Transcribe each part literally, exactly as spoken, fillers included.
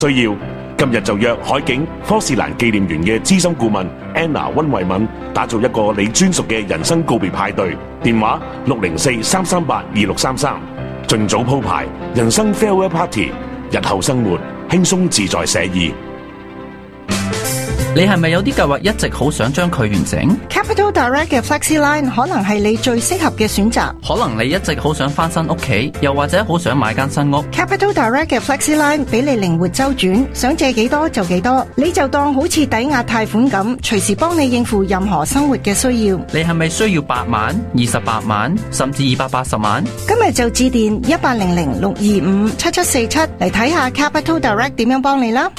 需要，今日就約海景科士蘭紀念園嘅資深顧問 Anna 溫慧敏，打造一個你專屬嘅人生告別派對。電話六零四三三八二六三三，盡早鋪排人生 farewell party， 日後生活輕鬆自在寫意。 你係咪有啲計劃一直好想將佢完成？ Capital Direct 嘅 FlexiLine 可能係你最適合嘅選擇。 可能你一直好想翻新屋企，又或者好想買間新屋。 Capital Direct 嘅 FlexiLine 俾你靈活周轉，想借幾多就幾多，你就當好似抵押貸款咁，隨時幫你應付任何生活嘅需要。 你係咪需要八萬、二十八萬，甚至二百八十萬？ 今日就致電一八零零六二五七七四七嚟睇下 Capital Direct 點樣幫你啦。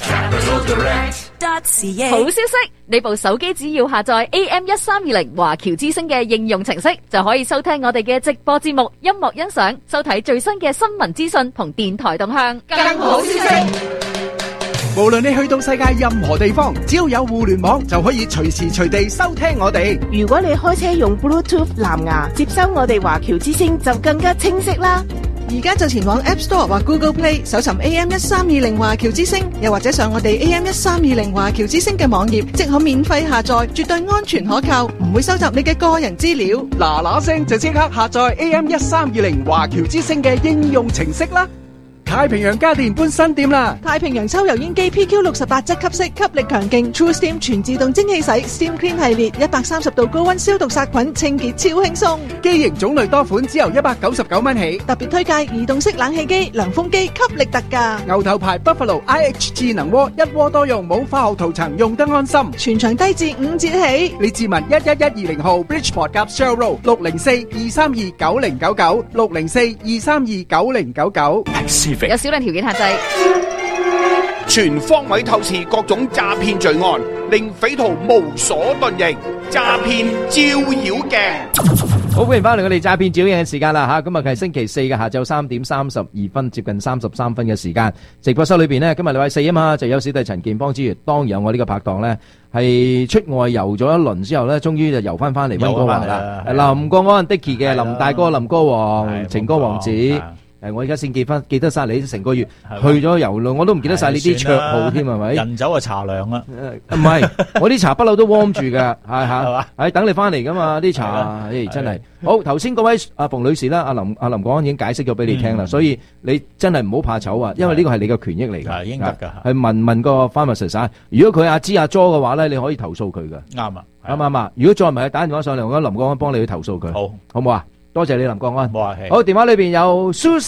好消息，你部手機只要下載 A M 一三二零華僑之聲嘅應用程式，就可以收聽我哋嘅直播節目、音樂欣賞、收睇最新嘅新聞資訊同電台動向。更好消息， 無論你去到世界任何地方，只要有互聯網，就可以隨時隨地收聽我哋。 如果你開車用 Bluetooth 藍牙接收我哋華僑之聲，就更加清晰啦。 而家就前往 App Store 或 Google Play 搜尋 A M 一三二零華僑之聲，又或者上我哋 A M 一三二零華僑之聲嘅網頁，即可免費下載，絕對安全可靠，唔會收集你嘅個人資料。 嗱嗱聲就即刻下載 A M 一三二零華僑之聲嘅應用程式啦！太平洋家電搬新店啦！ 太平洋抽油煙機 P Q 六十八質吸式，吸力強勁 True Steam 全自動蒸汽洗 Steam Clean 系列，一百三十度高溫消毒殺菌，清潔超輕鬆。 機型種類多款，只由一百九十九蚊起。 特別推介移動式冷氣機、涼風機，吸力特價。 牛頭牌 Buffalo I H 智能鍋，一鍋多用，冇化學塗層，用得安心。 全場低至五折起。 你自問一一一二零號 Bridgeport 夾 Shell Road 六零四二三二九零九九六零四二三二九零九九。 有少量條件限制。 全方位透視各種詐騙罪案，令匪徒無所遁形。詐騙照妖鏡。 好，歡迎翻嚟我哋詐騙照妖鏡嘅時間啦吓，今日係星期四嘅下晝三點三十二分，接近三十三分嘅時間。直播室裏邊呢，今日禮拜四啊嘛，就有小弟陳健邦之餘，當然有我呢個拍檔呢，係出外遊咗一輪之後呢，終於就遊翻翻嚟溫哥華啦。林國安 Dicky 嘅林大哥、林歌王、情歌王子。誒，我而家先記翻記得晒你成個月去咗遊路，我都唔記得晒你啲綽號添，係咪？ 人走啊茶涼啦， 唔係，我啲茶不嬲都 warm 住㗎，係嚇，係等你翻嚟㗎嘛，啲茶，誒真係好。頭先嗰位阿馮女士啦，阿林阿林國安已經解釋咗俾你聽啦，所以你真係唔好怕醜啊，因為呢個係你嘅權益嚟㗎，係應得㗎，係問問個 pharmacist，如果佢阿芝阿 jo 嘅話咧，你可以投訴佢㗎，啱啊，啱唔啱啊？如果再唔係打電話上嚟，我覺得林國安幫你去投訴佢，好，好唔好啊？多謝你林國安，冇客氣。好，電話裏邊有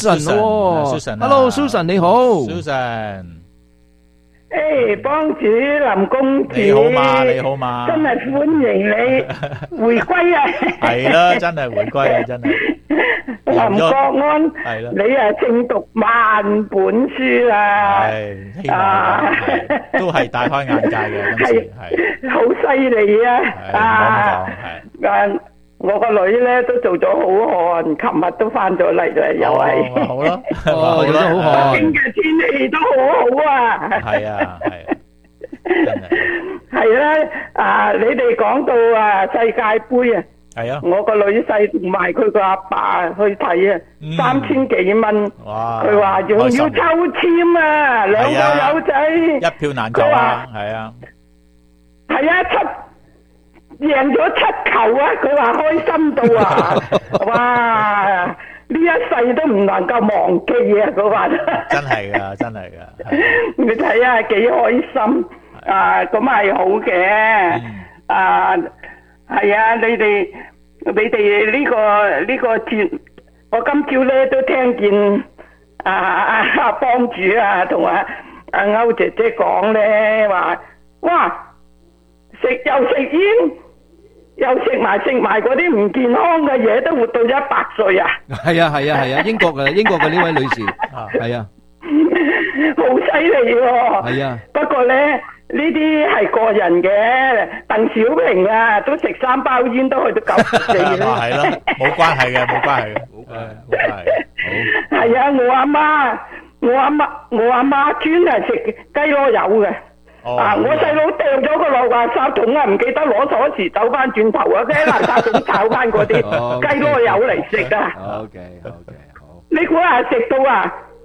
Susan，Hello Susan 你好 ，Susan， 誒，幫主林公子， 你好嘛，你好嘛， 真係歡迎你回歸啊！ 係啦，真係回歸啊，真係。 林國安，係啦，你啊正讀萬本書啦， 係，希望都係大開眼界嘅，今次係， 好犀利啊！ 啊， 係。我個女咧都做咗好汗，琴日都翻咗嚟啦，又係。 好啦，哦，做得好汗。 北京嘅天氣都好好啊。係啊，係。係啦，啊，你哋講到啊世界盃啊，係啊，我個女婿同埋佢個阿爸去睇啊，三千幾蚊。哇！佢話仲要抽籤啊，兩個友仔。 一票難求啊！係啊。 係啊，七。贏咗七球啊！佢話開心到啊！哇！呢一世都唔能夠忘記啊！佢話真係噶，真係噶。 你睇下幾開心啊！咁係好嘅啊！係啊！你哋你哋呢個呢個節，我今朝咧都聽見啊啊阿幫主啊同阿阿歐姐姐講咧話，哇！食又食煙。又食埋食埋嗰啲唔健康嘅嘢，都活到一百歲啊！ 係啊係啊係啊，英國嘅英國嘅呢位女士，係啊， 好犀利喎！ 係啊， 不過咧呢啲係個人嘅，鄧小平啊都食三包煙都去到九十四啦， 係咯，冇關係嘅，冇關係嘅，冇關係，冇關係，好。 係啊，我阿媽，我阿媽，我阿媽專係食雞攞油嘅。啊！我細佬掉咗個落垃圾桶啊，唔記得攞鎖匙走翻轉頭啊！喺垃圾桶炒翻嗰啲雞攞油嚟食啊！ OK OK 好。 你估下食到啊？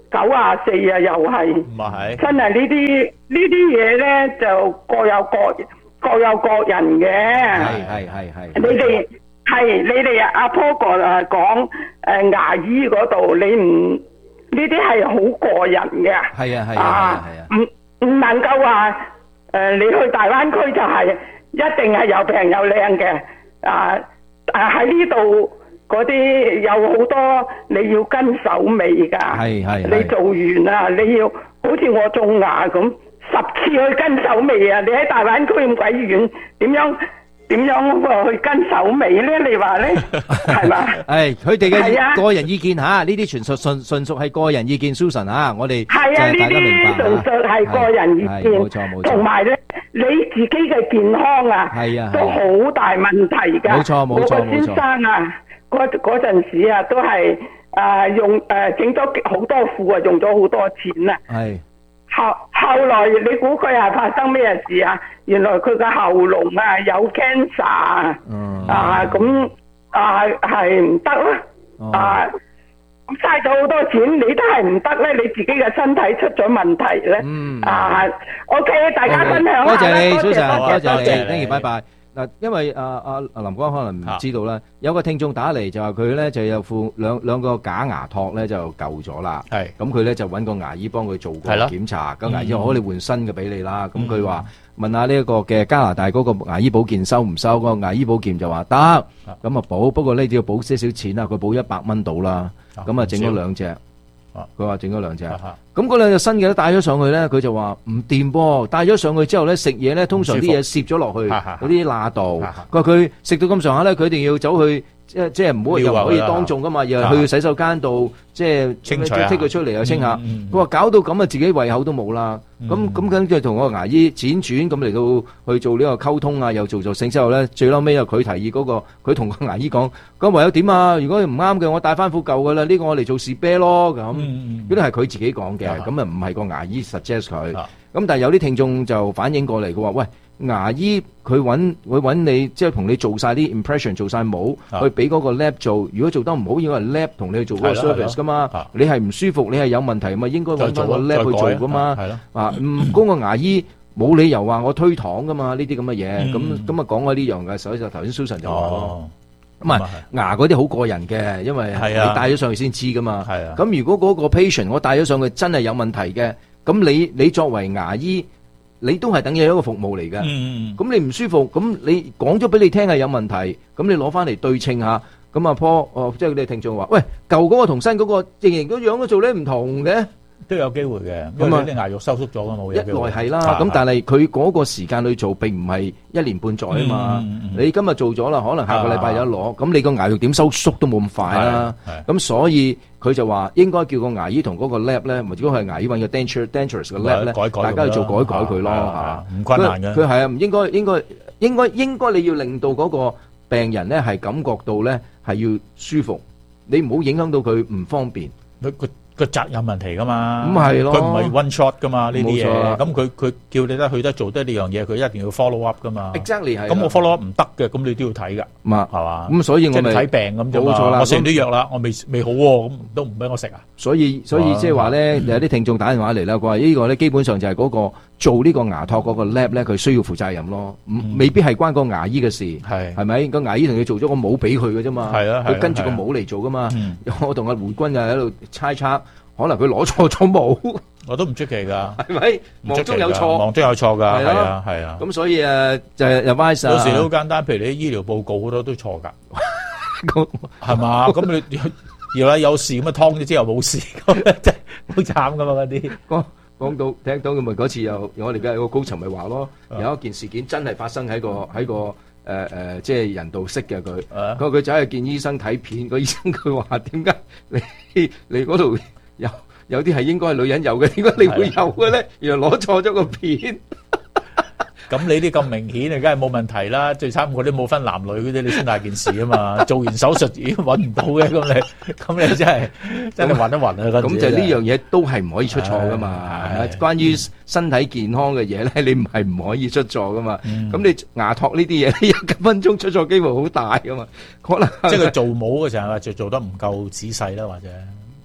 九啊四啊，又係， 唔係真係呢啲呢啲嘢咧就各有各各有各人嘅。 係係係係。 你哋係你哋阿波哥啊講誒牙醫嗰度，你唔呢啲係好個人嘅。 係啊係啊係啊。 唔唔能夠話誒你去大灣區就係一定係又平又靚嘅啊！啊喺呢度。嗰啲有好多你要跟手尾㗎， 係係你做完啊，你要好似我種牙咁，十次去跟手尾啊！你喺大灣區咁鬼遠，點樣點樣去跟手尾咧？你話咧係嘛？ 誒，佢哋嘅個人意見嚇，呢啲全屬純純屬係個人意見 ，Susan 嚇，我哋係啊，呢啲純屬係個人意見， 冇錯冇錯。 同埋咧，你自己嘅健康啊， 係啊， 都好大問題㗎。 冇錯冇錯冇錯。 我個先生啊。嗰嗰陣時啊，都係啊用誒整咗好多副啊，用咗好多錢啊。係。後後來你估佢係發生咩事啊？原來佢個喉嚨啊有 cancer 啊。嗯。啊咁啊係唔得啦。哦。啊咁嘥咗好多錢，你都係唔得咧，你自己嘅身體出咗問題咧。嗯。啊 ，OK， 大家分享下啦。多謝你，Susan，多謝你，thank you，拜拜。嗱，因為阿阿阿林光可能唔知道啦，有個聽眾打嚟就話佢咧就有副兩兩個假牙托咧就舊咗啦，係咁佢咧就揾個牙醫幫佢做過檢查，咁牙醫話好，你換新嘅俾你啦，咁佢話問下呢一個嘅加拿大嗰個牙醫保健收唔收？個牙醫保健就話得，咁啊保，不過呢都要補些少錢啦，佢補一百蚊到啦，咁啊整咗兩隻。佢話整咗兩隻，咁嗰兩隻新嘅都帶咗上去咧，佢就話唔掂噃，帶咗上去之後咧食嘢咧，通常啲嘢攝咗落去嗰啲罅度，佢話佢食到咁上下咧，佢一定要走去即係即係唔好又唔可以當眾噶嘛，又去洗手間度即係清除，剔佢出嚟又清下，佢話搞到咁啊，自己胃口都冇啦，咁咁跟住同個牙醫輾轉咁嚟到去做呢個溝通啊，又做做性之後咧，最嬲尾又佢提議嗰個，佢同個牙醫講，咁唯有點啊？如果唔啱嘅，我帶翻副舊噶啦，呢個我嚟做士啤咯咁。呢啲係佢自己講嘅，咁啊唔係個牙醫 suggest 佢。咁但係有啲聽眾就反映過嚟，佢話：喂，牙醫佢揾會揾你，即係同你做晒啲 impression，做晒模，去俾嗰個 lab 做。如果做得唔好，應該係 lab 同你去做嗰個 service 噶嘛。你係唔舒服，你係有問題嘛，應該揾翻個 lab 去做噶嘛。啊，嗯，嗰個牙醫冇理由話我推搪噶嘛，呢啲咁嘅嘢。咁咁啊講開呢樣嘅，所以就頭先 Susan 就話咯。咁啊，牙嗰啲好過人嘅，因為你帶咗上去先知噶嘛。咁如果嗰個 patient 我帶咗上去真係有問題嘅，咁你你作為牙醫，你都係等於一個服務嚟嘅。咁你唔舒服，咁你講咗俾你聽係有問題，咁你攞翻嚟對稱下。咁阿 Paul，哦，即係你哋聽眾話，喂，舊嗰個同新嗰個仍然個樣都做咧唔同嘅。 都有機會嘅，因為啲牙肉收縮咗㗎嘛， 一來係啦，咁但係佢嗰個時間去做並唔係一年半載啊嘛。你今日做咗啦，可能下個禮拜有得攞，咁你個牙肉點收縮都冇咁快啦。咁所以佢就話應該叫個牙醫同嗰個 lab 咧，如果係牙醫揾個 denture dentures 嘅 lab 咧，大家去做改改佢咯嚇。 唔困難嘅。 佢係啊，唔應該應該應該應該你要令到嗰個病人咧係感覺到咧係要舒服，你唔好影響到佢唔方便。 佢佢。個責任問題噶嘛， 咁係咯， 佢唔係 one shot 噶嘛呢啲嘢，咁佢佢叫你得去得做得呢樣嘢，佢一定要 follow up 噶嘛。 Exactly 係。 咁我 follow up 唔得嘅，咁你都要睇噶，係嘛？ 咁所以我咪睇病咁啫嘛。我食完啲藥啦，我未未好喎，咁都唔俾我食啊。 所以所以即係話咧，有啲聽眾打電話嚟啦，佢話呢個咧基本上就係嗰個做呢個牙托嗰個 lab 咧，佢需要負責任咯，未必係關個牙醫嘅事，係係咪？個牙醫同佢做咗個帽俾佢嘅啫嘛，佢跟住個帽嚟做噶嘛。我同阿胡軍就喺度猜測。可能佢攞錯咗冇， 我都唔出奇噶， 係咪？忙中有錯， 忙中有錯噶，係啊，係啊。 咁所以誒，就係 advice。 有時好簡單，譬如你啲醫療報告好多都錯噶，係嘛？咁你原來有事咁啊，劏咗之後冇事，咁真係好慘噶嘛嗰啲。 講講到聽到咁咪嗰次又我哋嘅有個高層咪話咯，有一件事件真係發生喺個喺個誒誒，即係人道識嘅佢。佢話佢走去見醫生睇片，個醫生佢話點解你你嗰度？有有啲係應該係女人有嘅，點解你會有嘅咧？原來攞錯咗個片。 咁你啲咁明顯啊，梗係冇問題啦。最慘嗰啲冇分男女嗰啲，你先大件事啊嘛。做完手術已經揾唔到嘅，咁你咁你真係真係暈一暈啊！ 咁就呢樣嘢都係唔可以出錯噶嘛。關於身體健康嘅嘢咧，你唔係唔可以出錯噶嘛。咁你牙托呢啲嘢，一分鐘出錯機會好大噶嘛。可能即係佢做模嘅時候就做得唔夠仔細啦，或者。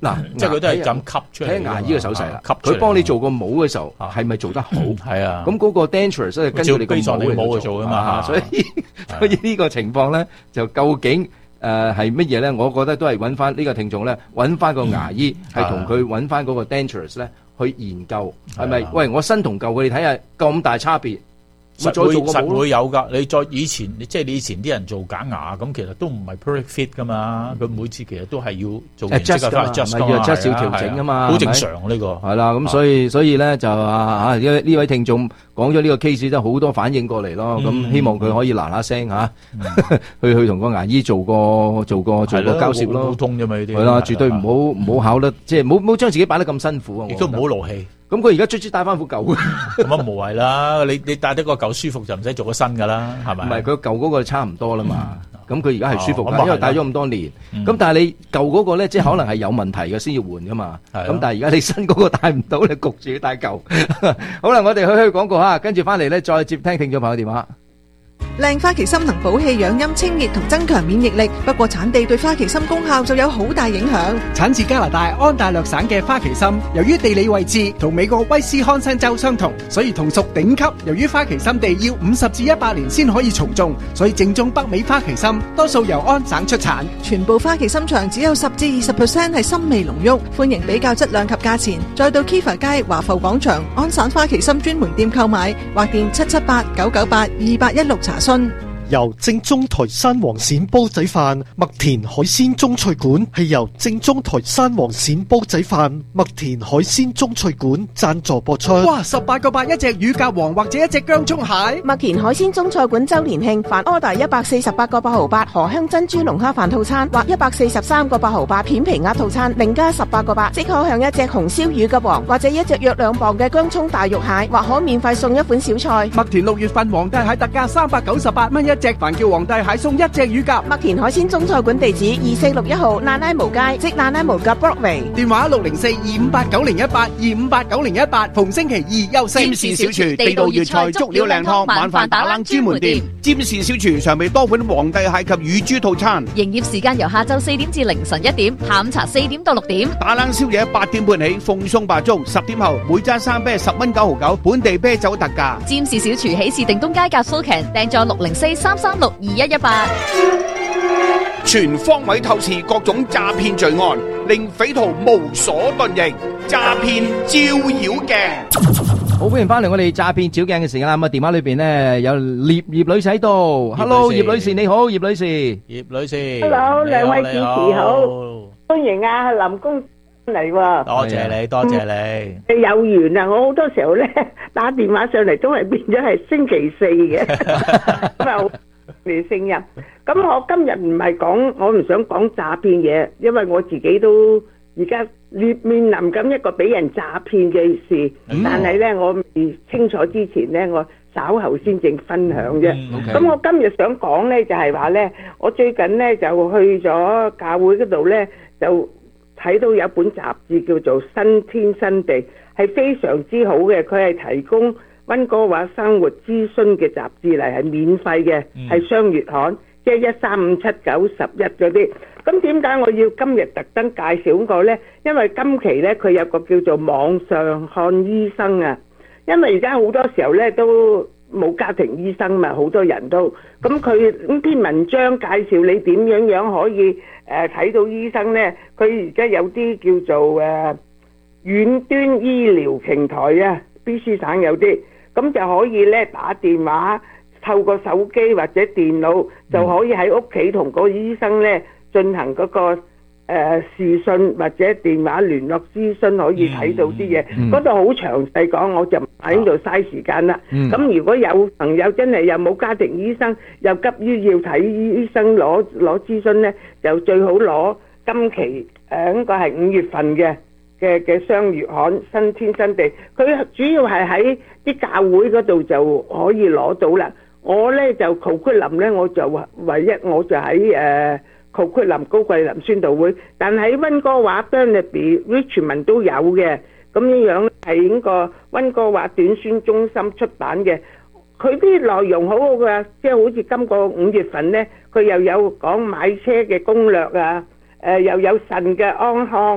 嗱， 即係佢都係咁吸出嚟。 睇牙醫嘅手勢啦， 吸出嚟佢幫你做個帽嘅時候係咪做得好？ 係啊， 咁嗰個 dentures 係根據你個帽去做㗎嘛， 所以所以呢個情況咧就究竟。誒係乜嘢咧？我覺得都係揾翻呢個聽眾咧，揾翻個牙醫，係同佢揾翻嗰個 dentures 咧去研究，係咪？喂，我新同舊嘅，你睇下咁大差別。 實會實會有㗎，你再以前，即係你以前啲人做假牙咁，其實都唔係 perfect fit 㗎嘛。佢每次其實都係要做形式嘅 adjust 㗎嘛， adjust 要調整㗎嘛， 好正常呢個。 係啦，咁所以所以咧就啊呢呢位聽眾講咗呢個 case，真係好多反應過嚟咯。咁希望佢可以嗱嗱聲嚇，去去同個牙醫做個做個做個交涉咯， 溝通啫嘛呢啲。 係啦，絕對唔好唔好考得，即係唔好唔好將自己擺得咁辛苦啊！ 亦都唔好勞氣。 咁佢而家卒之戴翻副舊嘅， 咁啊無謂啦！你你戴得個舊舒服就唔使做個新噶啦，係咪？ 唔係佢舊嗰個差唔多啦嘛。咁佢而家係舒服㗎， 哦、 因為戴咗咁多年。咁、嗯、但係你舊嗰個咧，即係可能係有問題嘅先要換噶嘛。咁、嗯、但係而家你新嗰個戴唔到，你焗住要戴舊。好啦，我哋去去廣告嚇，跟住翻嚟咧再接聽聽眾朋友電話。 靚花旗參能補氣養陰清熱同增強免疫力，不過產地對花旗參功效就有好大影響。 產自加拿大安大略省嘅花旗參，由於地理位置同美國威斯康辛州相同，所以同屬頂級。由於花旗參地要五十至一百年先可以重種，所以正宗北美花旗參多數由安省出產。 全部花旗參場只有十至二十 percent 係參味濃郁，歡迎比較質量及價錢。再到 Kiva 街華埠廣場安省花旗參專門店購買，或電七七八九九八二八一六查詢。 由正宗台山黃鱔煲仔飯麥田海鮮中菜館係由正宗台山黃鱔煲仔飯麥田海鮮中菜館贊助播出。 哇！十八個八一隻乳鴿王或者一隻薑蔥蟹。 麥田海鮮中菜館周年慶，凡 order 一百四十八個八毫八荷香珍珠龍蝦飯套餐，或一百四十三個八毫八片皮鴨套餐，另加十八個八，即可享一隻紅燒乳鴿王或者一隻約兩磅嘅薑蔥大肉蟹，或可免費送一款小菜。 麥田六月份皇帝蟹特價三百九十八蚊一隻，凡叫皇帝蟹送一隻乳鴿。 麥田海鮮中菜館地址二四六一號那拉無街，即那拉無夾 Broadway。 電話六零四二五八九零一八二五八九零一八，逢星期二休息。 占士小廚地道粵菜足料靚湯，晚飯打冷專門店。占士小廚常備多款皇帝蟹及乳豬套餐。 營業時間由下晝四點至凌晨一點，下午茶四點到六點。 打冷宵夜八點半起，奉送白粥，十點後每揸三啤十蚊九毫九，本地啤酒特價。 占士小廚喜事定東街夾 Sulcan，訂座六零四三三六二一一八。 全方位透視各種詐騙罪案，令匪徒無所遁形。詐騙照妖鏡。 好，歡迎翻嚟我哋詐騙照鏡嘅時間啦。咁啊，電話裏邊咧有葉葉女士喺度。Hello，葉女士你好，葉女士。 葉女士。 Hello，兩位主持好，歡迎啊林公嚟喎。 多謝你，多謝你。 有緣啊！我好多時候咧打電話上嚟都係變咗係星期四嘅，咁啊你聲音。咁我今日唔係講，我唔想講詐騙嘢，因為我自己都而家面面臨緊一個俾人詐騙嘅事，但係咧我未清楚之前咧，我稍後先正分享啫。咁我今日想講咧就係話咧，我最近咧就去咗教會嗰度咧，就睇到有本雜誌叫做《新天新地》，係非常之好嘅，佢係提供溫哥華生活諮詢嘅雜誌嚟，係免費嘅，係雙月刊，即係一三五七九十一嗰啲。咁點解我要今日特登介紹個呢？因為今期呢，佢有個叫做網上看醫生啊。因為而家好多時候呢都冇家庭醫生嘛，好多人都咁佢咁篇文章介紹你點樣樣可以誒睇到醫生呢？佢而家有啲叫做誒遠端醫療平台啊 ，B C 省有啲。咁就可以咧打電話，透過手機或者電腦就可以喺屋企同個醫生咧進行嗰個誒視訊或者電話聯絡諮詢，可以睇到啲嘢。嗰度好詳細講，我就唔喺度嘥時間啦。咁如果有朋友真係又冇家庭醫生，又急於要睇醫生攞攞諮詢咧，就最好攞今期誒應該係五月份嘅。嘅嘅雙月刊新天新地，佢主要係喺啲教會嗰度就可以攞到啦。我咧就蕪昆林咧，我就唯一我就喺誒蕪昆林高貴林宣道會，但喺溫哥華 Burnaby Richmond 都有嘅。咁樣樣係呢個溫哥華短宣中心出版嘅，佢啲內容好好㗎，即係好似今個五月份咧，佢又有講買車嘅攻略啊，誒又有腎嘅安康。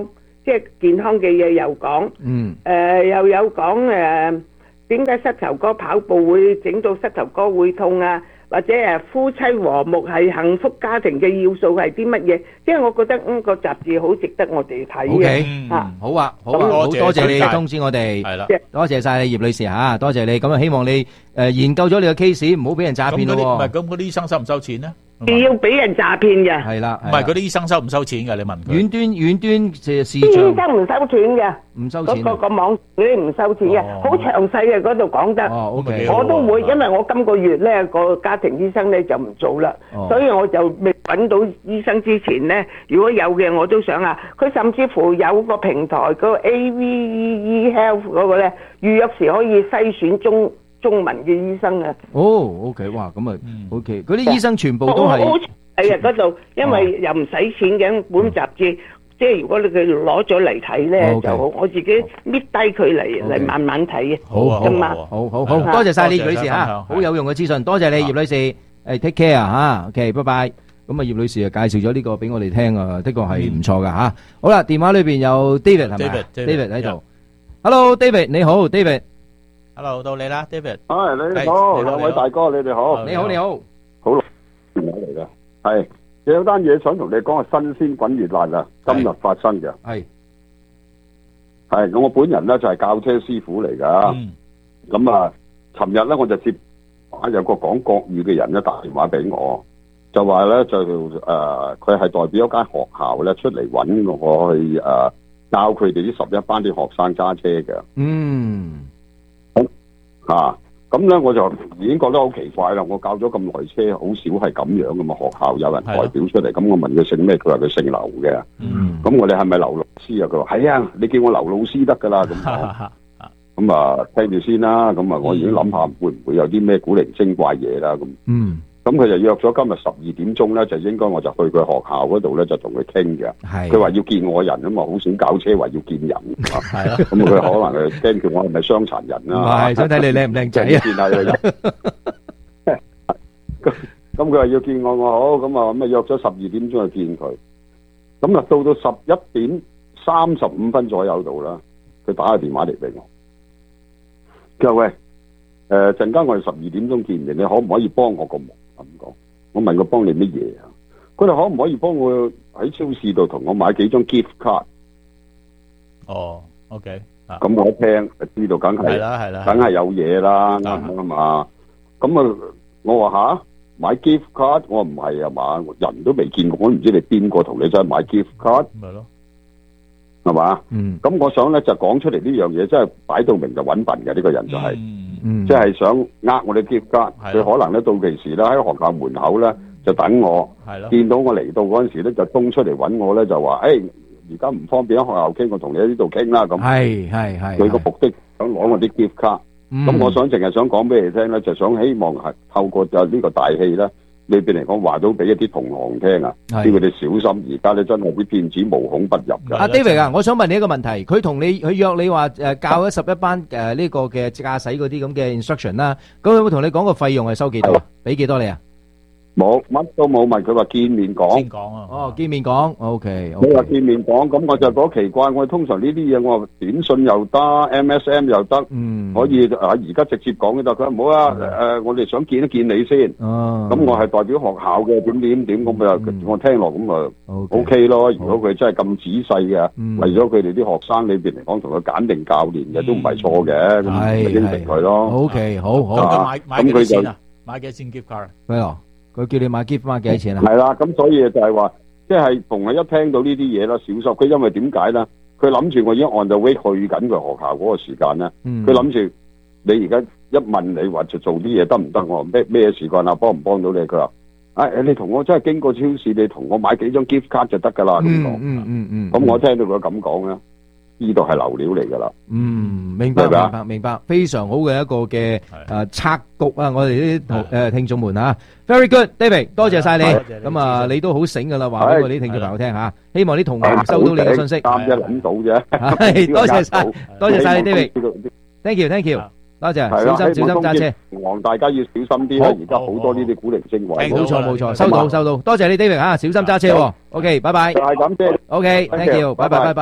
即係健康嘅嘢又講， 嗯， 誒又有講誒點解膝頭哥跑步會整到膝頭哥會痛啊？或者誒夫妻和睦係幸福家庭嘅要素係啲乜嘢？即係我覺得呢個雜誌好值得我哋睇 O K， 嘅嚇。 好啊，好啊，好多謝你通知我哋，係啦，多謝晒你葉女士嚇，多謝你。咁啊，希望你誒研究咗你個 case，唔好俾人詐騙咯。 唔係咁嗰啲醫生收唔收錢咧？ 要俾人詐騙嘅。 係啦， 唔係嗰啲醫生收唔收錢嘅？你問佢。 遠端遠端嘅視啲醫像生唔收錢嘅， 唔收錢。 嗰個個網嗰啲唔收錢嘅，好詳細嘅嗰度講得。 哦，OK， 我都會，因為我今個月咧個家庭醫生咧就唔做啦，所以我就未揾到醫生之前咧，如果有嘅我都想啊。佢甚至乎有個平台，嗰個 A V E Health 嗰個咧，預約時可以篩選中中文嘅醫生啊。 哦，OK，哇，咁啊，OK，嗰啲醫生全部都係係啊嗰度，因為又唔使錢嘅本雜誌。即係如果你佢攞咗嚟睇咧就好，我自己搣低佢嚟嚟慢慢睇嘅。 好啊， 咁啊， 好好好，多謝晒你葉女士嚇，好有用嘅資訊，多謝你葉女士，誒 take care 嚇，OK，拜拜。咁啊葉女士啊介紹咗呢個俾我哋聽啊，的確係唔錯噶嚇。好啦，電話裏邊有 David 係咪 ？David 喺度。Hello David，你好 David。 Hello，到你啦 David。 係你好，兩位大哥，你哋好。 你好你好。 好耐嚟嘅，係。有單嘢想同你講，係新鮮滾熱辣啊！今日發生嘅係係咁，我本人咧就係教車師傅嚟噶。咁啊，尋日咧我就接啊有個講國語嘅人咧打電話俾我，就話咧就誒佢係代表一間學校咧出嚟揾我去誒教佢哋啲十一班啲學生揸車嘅。 嗯， 嚇。咁咧我就已經覺得好奇怪啦！我教咗咁耐車，好少係咁樣噶嘛。學校有人代表出嚟，咁我問佢姓咩，佢話佢姓劉嘅。 嗯， 咁我哋係咪劉老師啊？佢話係啊，你叫我劉老師得噶啦。咁咁啊，聽住先啦。咁啊，我已經諗下會唔會有啲咩古靈精怪嘢啦。咁嗯， 咁佢就約咗今日十二點鐘咧，就應該我就去佢學校嗰度咧，就同佢傾嘅。 係， 佢話要見我人啊嘛，好少搞車，話要見人。 係啦， 咁佢可能係驚叫我係咪傷殘人啦？ 唔係，想睇你靚唔靚仔啊！ 見下佢人。咁咁佢話要見我，我好咁啊，咁啊約咗十二點鐘去見佢。咁啊到到十一點三十五分左右度啦，佢打個電話嚟俾我。佢話喂，誒陣間我哋十二點鐘見面，你可唔可以幫我個忙？咁講，我問佢幫你乜嘢啊？佢哋可唔可以幫我喺超市度同我買幾張 gift card？ 哦 ，OK， 咁我一聽就知道，梗係係啦係啦， 梗係有嘢啦，啱唔啱啊嘛？咁啊，我話吓買 gift card，我唔係啊嘛，人都未見過，我唔知你邊個同你真係買 gift card， 咪咯， 係嘛？ 嗯， 咁我想咧就講出嚟呢樣嘢，真係擺到明就揾笨嘅呢個人就係。 嗯， 即係想呃我哋 gift card，佢可能咧到期時咧喺學校門口咧就等我，見到我嚟到嗰陣時咧就衝出嚟揾我咧就話，誒而家唔方便喺學校傾，我同你喺呢度傾啦咁。 係係係。 佢個目的想攞我啲 gift card，咁我想淨係想講俾你聽咧，就想希望係透過就呢個大戲咧，裏邊嚟講話到俾一啲同行聽啊，叫佢哋小心。而家咧真係啲騙子無孔不入㗎。 阿 David 啊，我想問你一個問題，佢同你佢約你話誒教咗十一班誒呢個嘅駕駛嗰啲咁嘅 instruction 啦，咁佢會同你講個費用係收幾多啊？俾幾多你啊？ 冇，乜都冇問，佢話見面講。 先講啊。 哦，見面講 ，OK。 你話見面講，咁我就覺得奇怪。我通常呢啲嘢，我話短信又得 ，M S M 又得， 嗯， 可以啊，而家直接講就得。佢話唔好啊，誒，我哋想見一見你先。 哦。 咁我係代表學校嘅，點點點咁啊，我聽落咁啊 ，OK 咯。如果佢真係咁仔細嘅，為咗佢哋啲學生裏邊嚟講，同佢揀定教練嘅都唔係錯嘅，咁咪應承佢咯。 OK，好好。 咁佢買買幾多錢啊？買幾多錢 gift card？ 咩啊？佢叫你買 gift card 幾多錢啊？ 係啦，咁所以就係話，即係逢係一聽到呢啲嘢啦，小心。佢因為點解咧？佢諗住我已經 on the way 去緊佢學校嗰個時間咧。佢諗住你而家一問你話就做啲嘢得唔得？我話咩咩時間啊？幫唔幫到你？佢話：誒，你同我真係經過超市，你同我買幾張 gift card 就得㗎啦。咁講。 嗯嗯嗯。 咁我聽到佢咁講咧。呢度係流料嚟㗎啦。 嗯，明白明白明白，非常好嘅一個嘅誒策局啊！我哋啲誒聽眾們嚇 ，very good，David，多謝晒你。咁啊，你都好醒㗎啦，話俾我哋啲聽眾朋友聽嚇。希望啲同學收到你嘅信息。 啱一諗到啫。 係，多謝晒，多謝晒你 David。Thank you，Thank you，多謝，小心小心揸車。 望大家要小心啲啦，而家好多呢啲古靈精怪。 冇錯冇錯，收到收到，多謝你 David 嚇，小心揸車喎。OK，拜拜。 就係咁啫。 OK，Thank you，拜拜拜拜。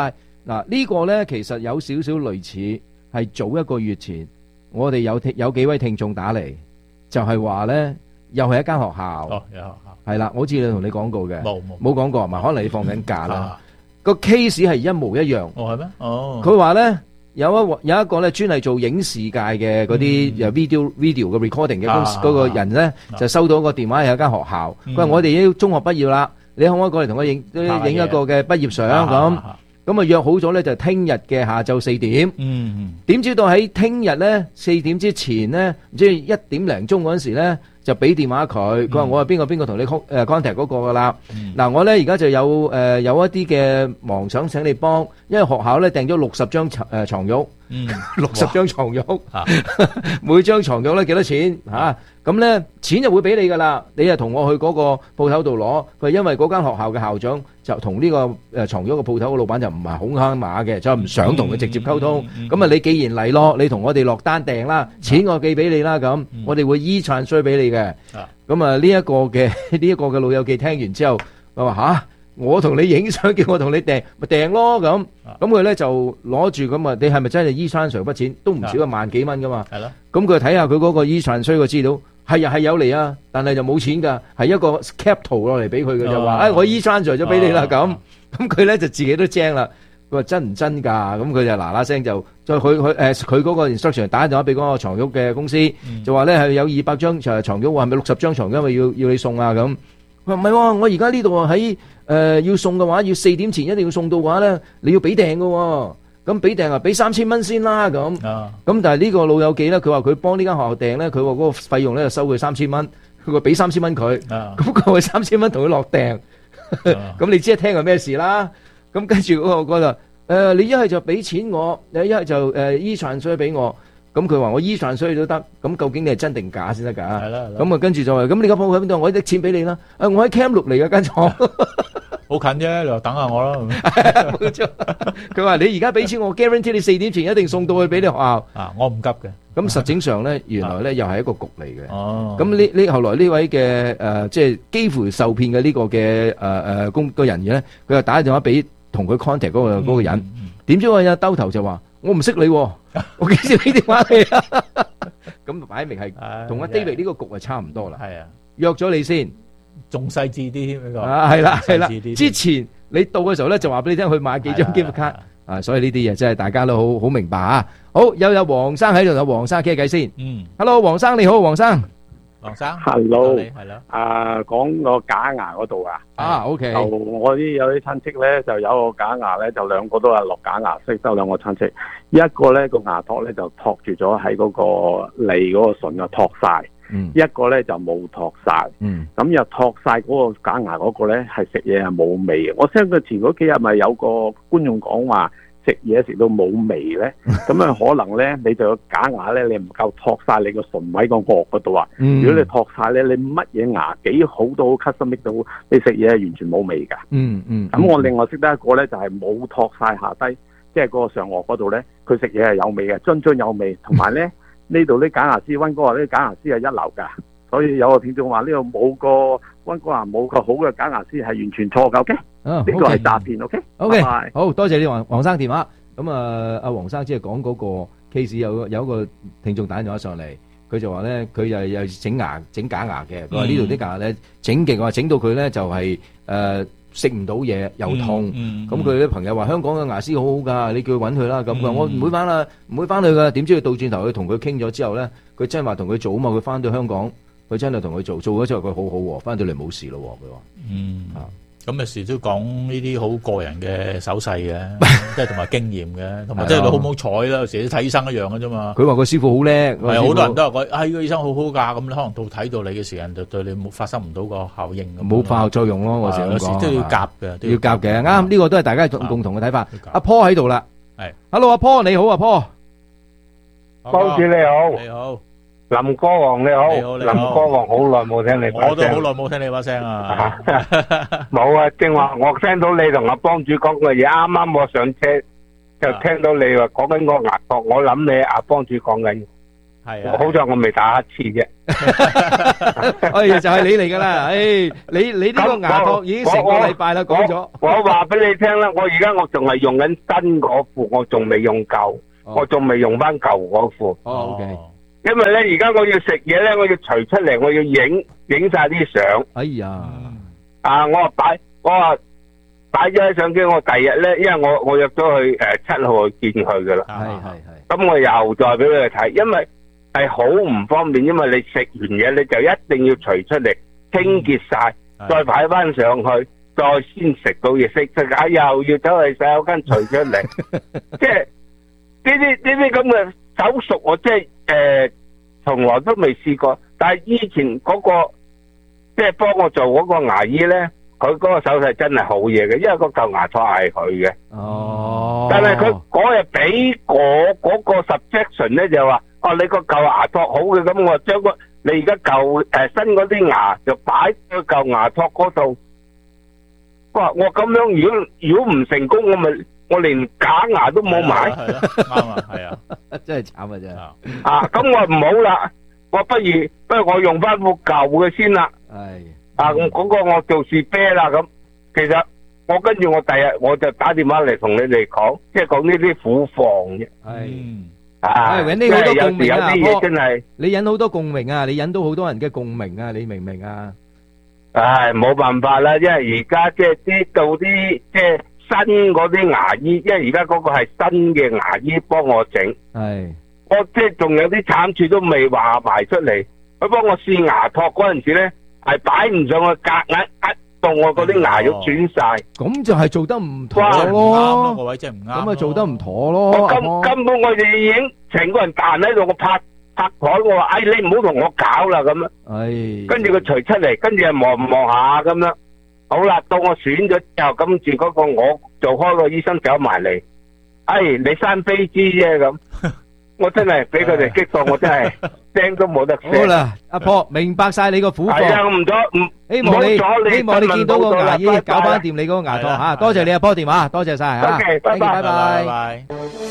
嗱呢個咧其實有少少類似係早一個月前，我哋有聽有幾位聽眾打嚟，就係話咧又係一間學校， 哦，有學校係啦，我知你同你講過嘅， 冇冇冇講過，咪可能你放緊假啦。個 case 係一模一樣。 哦係咩？哦， 佢話咧有一有一個咧專係做影視界嘅嗰啲誒 video video 嘅 recording 嘅公司嗰個人咧，就收到一個電話，有一間學校，佢話我哋要中學畢業啦，你可唔可以過嚟同我影影一個嘅畢業相咁？咁啊約好咗咧，就聽日嘅下晝四點。嗯，點知道喺聽日咧四點之前咧，即係一點零鐘嗰陣時咧，就俾電話佢。佢話我係邊個邊個同你 con 誒 contact 嗰個噶啦。嗱，我咧而家就有誒有一啲嘅忙想請你幫，因為學校咧訂咗六十張誒床褥。嗯，六十張床褥，每張床褥咧幾多錢嚇？咁咧錢就會俾你噶啦，你啊同我去嗰個鋪頭度攞。佢因為嗰間學校嘅校長就同呢個誒床褥嘅鋪頭嘅老闆就唔係好啱碼嘅，就唔想同佢直接溝通。咁啊，你既然嚟咯，你同我哋落單訂啦，錢我寄俾你啦，咁我哋會依產衰俾你嘅。咁啊，呢一個嘅呢一個嘅老友記聽完之後，佢話嚇。我同你影相，叫我同你訂，咪訂咯咁。咁佢咧就攞住咁啊，你係咪真係 e-transfer 筆錢？都唔少一萬幾蚊噶嘛。係咯。咁佢睇下佢嗰個 e-transfer 嘅資料，係啊係有嚟啊，但係就冇錢㗎，係一個 cap 圖落嚟俾佢嘅就話，誒我 e-transfer 咗俾你啦咁。咁佢咧就自己都精啦。佢話真唔真㗎？咁佢就嗱嗱聲就再佢佢誒佢嗰個 instruction 打電話俾嗰個床褥嘅公司，就話咧係有二百張誒床褥，話係咪六十張床褥，因為要要你送啊咁。佢話唔係喎，我而家呢度啊喺。誒、呃、要送嘅話，要四點前一定要送到嘅話咧，你要俾訂嘅喎。咁俾訂啊，俾三千蚊先啦咁。咁、啊、但係呢個老友記咧，佢話佢幫呢間學校訂咧，佢話嗰個費用咧就收佢三千蚊。佢話俾三千蚊佢，咁佢話三千蚊同佢落訂。咁、啊、你知一聽係咩事啦？咁跟住嗰個就誒，你一係就俾錢我，你一係就誒 e-transfer 俾我。咁佢話我 e-transfer 都得，咁究竟你係真定假先得㗎？係啦，咁啊跟住就話，咁你間鋪喺邊度？我搦錢俾你啦。誒，我喺 Cam 六嚟嘅間廠， 好近啫，你話等下我啦。 冇錯。佢話你而家俾錢我 guarantee 你四點前一定送到去俾你學校。 啊，我唔急嘅。咁實證上咧，原來咧又係一個局嚟嘅。哦。咁呢呢後來呢位嘅誒，即係幾乎受騙嘅呢個嘅誒誒工個人嘅咧，佢就打電話俾同佢 contact 嗰個嗰個人，點知嗰個人兜頭就話。我唔識你，我幾時俾電話你啊？咁擺明係同阿 David 呢個局係差唔多啦。係啊，約咗你先， 仲細緻啲添呢個。 啊，係啦係啦，之前你到嘅時候咧，就話俾你聽去買幾張 gift card。啊，所以呢啲嘢真係大家都好好明白啊。好，又有黃生喺度，有黃生傾下偈先。嗯 ，Hello， 黃生你好，黃生。 黃生 ，Hello， 係啦， 啊，講個假牙嗰度啊， 啊，OK， 就我啲有啲親戚咧，就有個假牙咧，就兩個都係落假牙色，收兩個親戚，一個咧個牙托咧就托住咗喺嗰個脷嗰個唇啊托晒，嗯，一個咧就冇托晒，嗯，咁又托晒嗰個假牙嗰個咧係食嘢係冇味嘅，我聽佢前嗰幾日咪有個觀眾講話。食嘢食到冇味咧，咁啊可能咧你就有假牙咧，你唔夠托晒你個唇位個顎嗰度啊。嗯、如果你托晒咧，你乜嘢牙幾好都好 custom make 到，你食嘢係完全冇味㗎。嗯嗯。咁我另外識得一個咧，就係、是、冇托晒下低，即係嗰個上顎嗰度咧，佢食嘢係有味嘅，津津有味。同埋咧呢度啲假牙師溫哥話呢啲假牙師係一流㗎，所以有個聽眾話呢度冇個溫哥華冇個好嘅假牙師係完全錯㗎。OK。呢個係詐騙 ，OK，OK， 好多謝你黃黃生電話。咁啊，阿黃生即係講嗰個 case 有有一個聽眾打電話上嚟，佢就話咧，佢又又整牙整假牙嘅，佢話呢度啲牙咧整極，話整到佢咧就係誒食唔到嘢又痛。咁佢啲朋友話香港嘅牙師好好㗎，你叫佢揾佢啦。咁佢話我唔會翻啦，唔會翻去㗎。點知佢倒轉頭去同佢傾咗之後咧，佢真係話同佢做啊嘛，佢翻到香港，佢真係同佢做，做咗之後佢好好喎，翻到嚟冇事咯。佢話嗯啊。咁有時都講呢啲好個人嘅手勢嘅，即係同埋經驗嘅，同埋即係你好唔好彩啦。有時睇醫生一樣嘅啫嘛。 佢話個師傅好叻， 係好多人都話佢，哎，個醫生好好㗎。咁你可能到睇到你嘅時間，就對你冇發生唔到個效應咁。 冇化學作用咯，我成日有時都要夾嘅， 要夾嘅。啱，呢個都係大家共同嘅睇法。阿 Paul 喺度啦，係 ，Hello， 阿 Paul 你好，阿 Paul， 幫主你好， 你好。 林歌王你好， 你好，你好， 林歌王好耐冇聽你把聲， 我都好耐冇聽你把聲啊！ 冇啊，正話我聽到你同阿幫主講嘅嘢，啱啱我上車就聽到你話講緊個牙托，我諗你阿幫主講緊， 係啊， 好在我未打乞嗤啫。 哎呀，就係你嚟噶啦！哎，你你呢個牙托已經成個禮拜啦，講咗。 我話俾你聽啦，我而家我仲係用緊新嗰副，我仲未用舊，我仲未用翻舊嗰副。 哦，OK。 因為咧，而家我要食嘢咧，我要除出嚟，我要影影晒啲相。 哎呀！ 啊，我話擺，我話擺咗喺相機，我第日咧，因為我我約咗去誒七號去見佢噶啦。 係係係。 咁我又再俾佢睇，因為係好唔方便，因為你食完嘢你就一定要除出嚟清潔晒，再擺翻上去，再先食到嘢，食食下又要走去洗手間除出嚟，即係呢啲呢啲咁嘅手術，我即係誒從來都未試過。但係以前嗰個即係幫我做嗰個牙醫咧，佢嗰個手勢真係好嘢嘅，因為個舊牙套係佢嘅。 哦。 但係佢嗰日俾我嗰個 suggestion 咧就話，哦你個舊牙套好嘅，咁我將個你而家舊誒新嗰啲牙就擺喺舊牙套嗰度。哇！我咁樣如果如果唔成功，我咪我連假牙都冇買。 係咯，啱啊，係啊， 真係慘啊真係。 啊，咁我唔好啦，我不如不如我用翻副舊嘅先啦。 係。 啊，我嗰個我做士啤啦咁，其實我跟住我第日我就打電話嚟同你哋講，即係講呢啲苦況啫。 係。 啊， 揾啲好多共鳴啊！ 有啲嘢真係你引好多共鳴啊！你引到好多人嘅共鳴啊！你明唔明啊？ 唉，冇辦法啦，因為而家即係啲到啲即係新嗰啲牙醫，因為而家嗰個係新嘅牙醫幫我整。 係。 我即係仲有啲慘處都未話埋出嚟，佢幫我試牙托嗰陣時咧，係擺唔上去，夾硬壓到我嗰啲牙肉斷晒。 咁就係做得唔妥唔啱咯。 咯，個位真係唔啱。 咁啊做得唔妥咯。 我根根本我哋已經成個人彈喺度，我拍拍台，我話：哎，你唔好同我搞啦咁樣。 係。 跟住佢除出嚟，跟住又望唔望下咁樣。好啦，到我選咗之後，跟住嗰個我做開個醫生走埋嚟，哎，你生飛枝啫咁。我真係俾佢哋激到，我真係聲都冇得聲。 好啦，阿婆明白晒你個苦況。 係啊，唔咗唔， 希望你唔好阻你希望你見到個牙醫拜拜搞翻掂你嗰個牙套吓，多謝你阿婆電話，多謝晒吓。 OK，拜拜 Thank you，拜拜。 拜。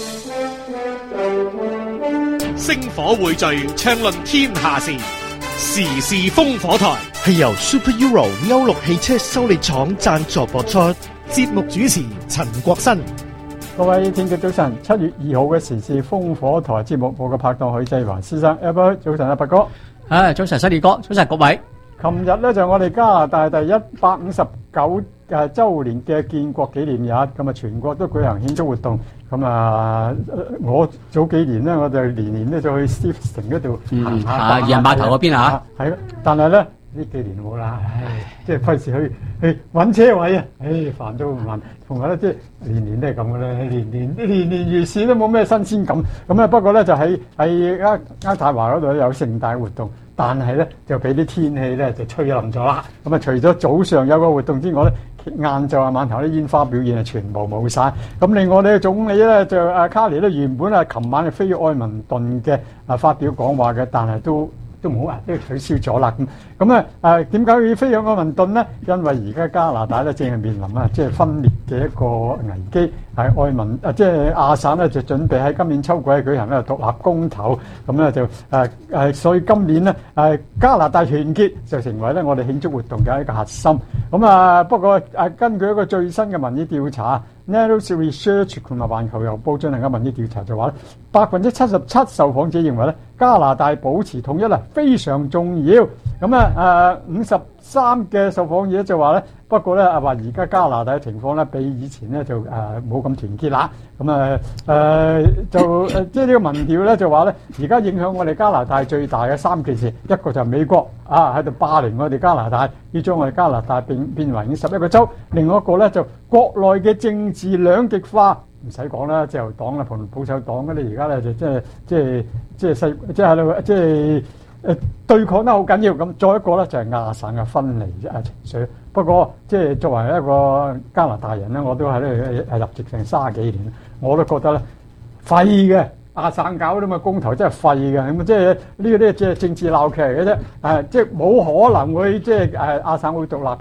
星火匯聚，暢論天下事，時事烽火台係由 Super Euro 歐陸汽車修理廠贊助播出。節目主持陳國新。 各位聽眾早晨，七月二號嘅時事烽火台節目，我嘅拍檔許世華先生，阿伯早晨，阿伯哥， 啊早晨，犀利哥，早晨各位。 琴日咧就我哋加拿大第一百五十九誒週年嘅建國紀念日，咁啊全國都舉行慶祝活動。咁啊，我早幾年咧，我就年年咧就去 Steve 城嗰度行下。 啊，人碼頭嗰邊啊？ 係咯，但係咧呢幾年冇啦，唉，即係費事去去揾車位啊，唉，煩都唔煩。同埋咧，即係年年都係咁嘅咧，年年年年如是都冇咩新鮮感。咁啊，不過咧就喺喺渥渥太華嗰度有盛大活動。但係咧就俾啲天氣咧就吹冧咗啦。咁啊，除咗早上有個活動之外咧，晏晝啊晚頭啲煙花表現係全部冇晒。咁另外咧總理咧就阿卡尼咧原本啊琴晚係飛愛民頓嘅啊發表講話嘅，但係都都唔好啊，都取消咗啦。咁咁啊誒點解要飛向愛民頓呢？因為而家加拿大咧正係面臨啊即係分裂嘅一個危機。係愛民啊，即係亞省咧就準備喺今年秋季舉行咧獨立公投，咁咧就誒誒，所以今年咧誒加拿大團結就成為咧我哋慶祝活動嘅一個核心。咁啊，不過誒根據一個最新嘅民意調查 Naros Research 同埋環球郵報進行嘅民意調查就話咧，百分之七十七受訪者認為咧加拿大保持統一啊非常重要。咁啊誒五十三嘅受訪者就話咧，不過咧啊話而家加拿大嘅情況咧比以前咧就誒冇咁團結啦。咁啊誒就誒即係呢個民調咧就話咧，而家影響我哋加拿大最大嘅三件事，一個就係美國啊喺度霸凌我哋加拿大，要將我哋加拿大變變為五十一個州；另外一個咧就國內嘅政治兩極化。唔使講啦，自由黨啦同保守黨咧，你而家咧就即係即係即係細即係喺度即係誒對抗得好緊要咁。再一個咧就係亞省嘅分離啊情緒。不過即係作為一個加拿大人咧，我都喺度誒入籍成卅幾年，我都覺得咧廢嘅亞省搞啲咁嘅公投真係廢嘅。咁即係呢個啲即係政治鬧劇嚟嘅啫。誒即係冇可能會即係誒亞省會獨立嘅。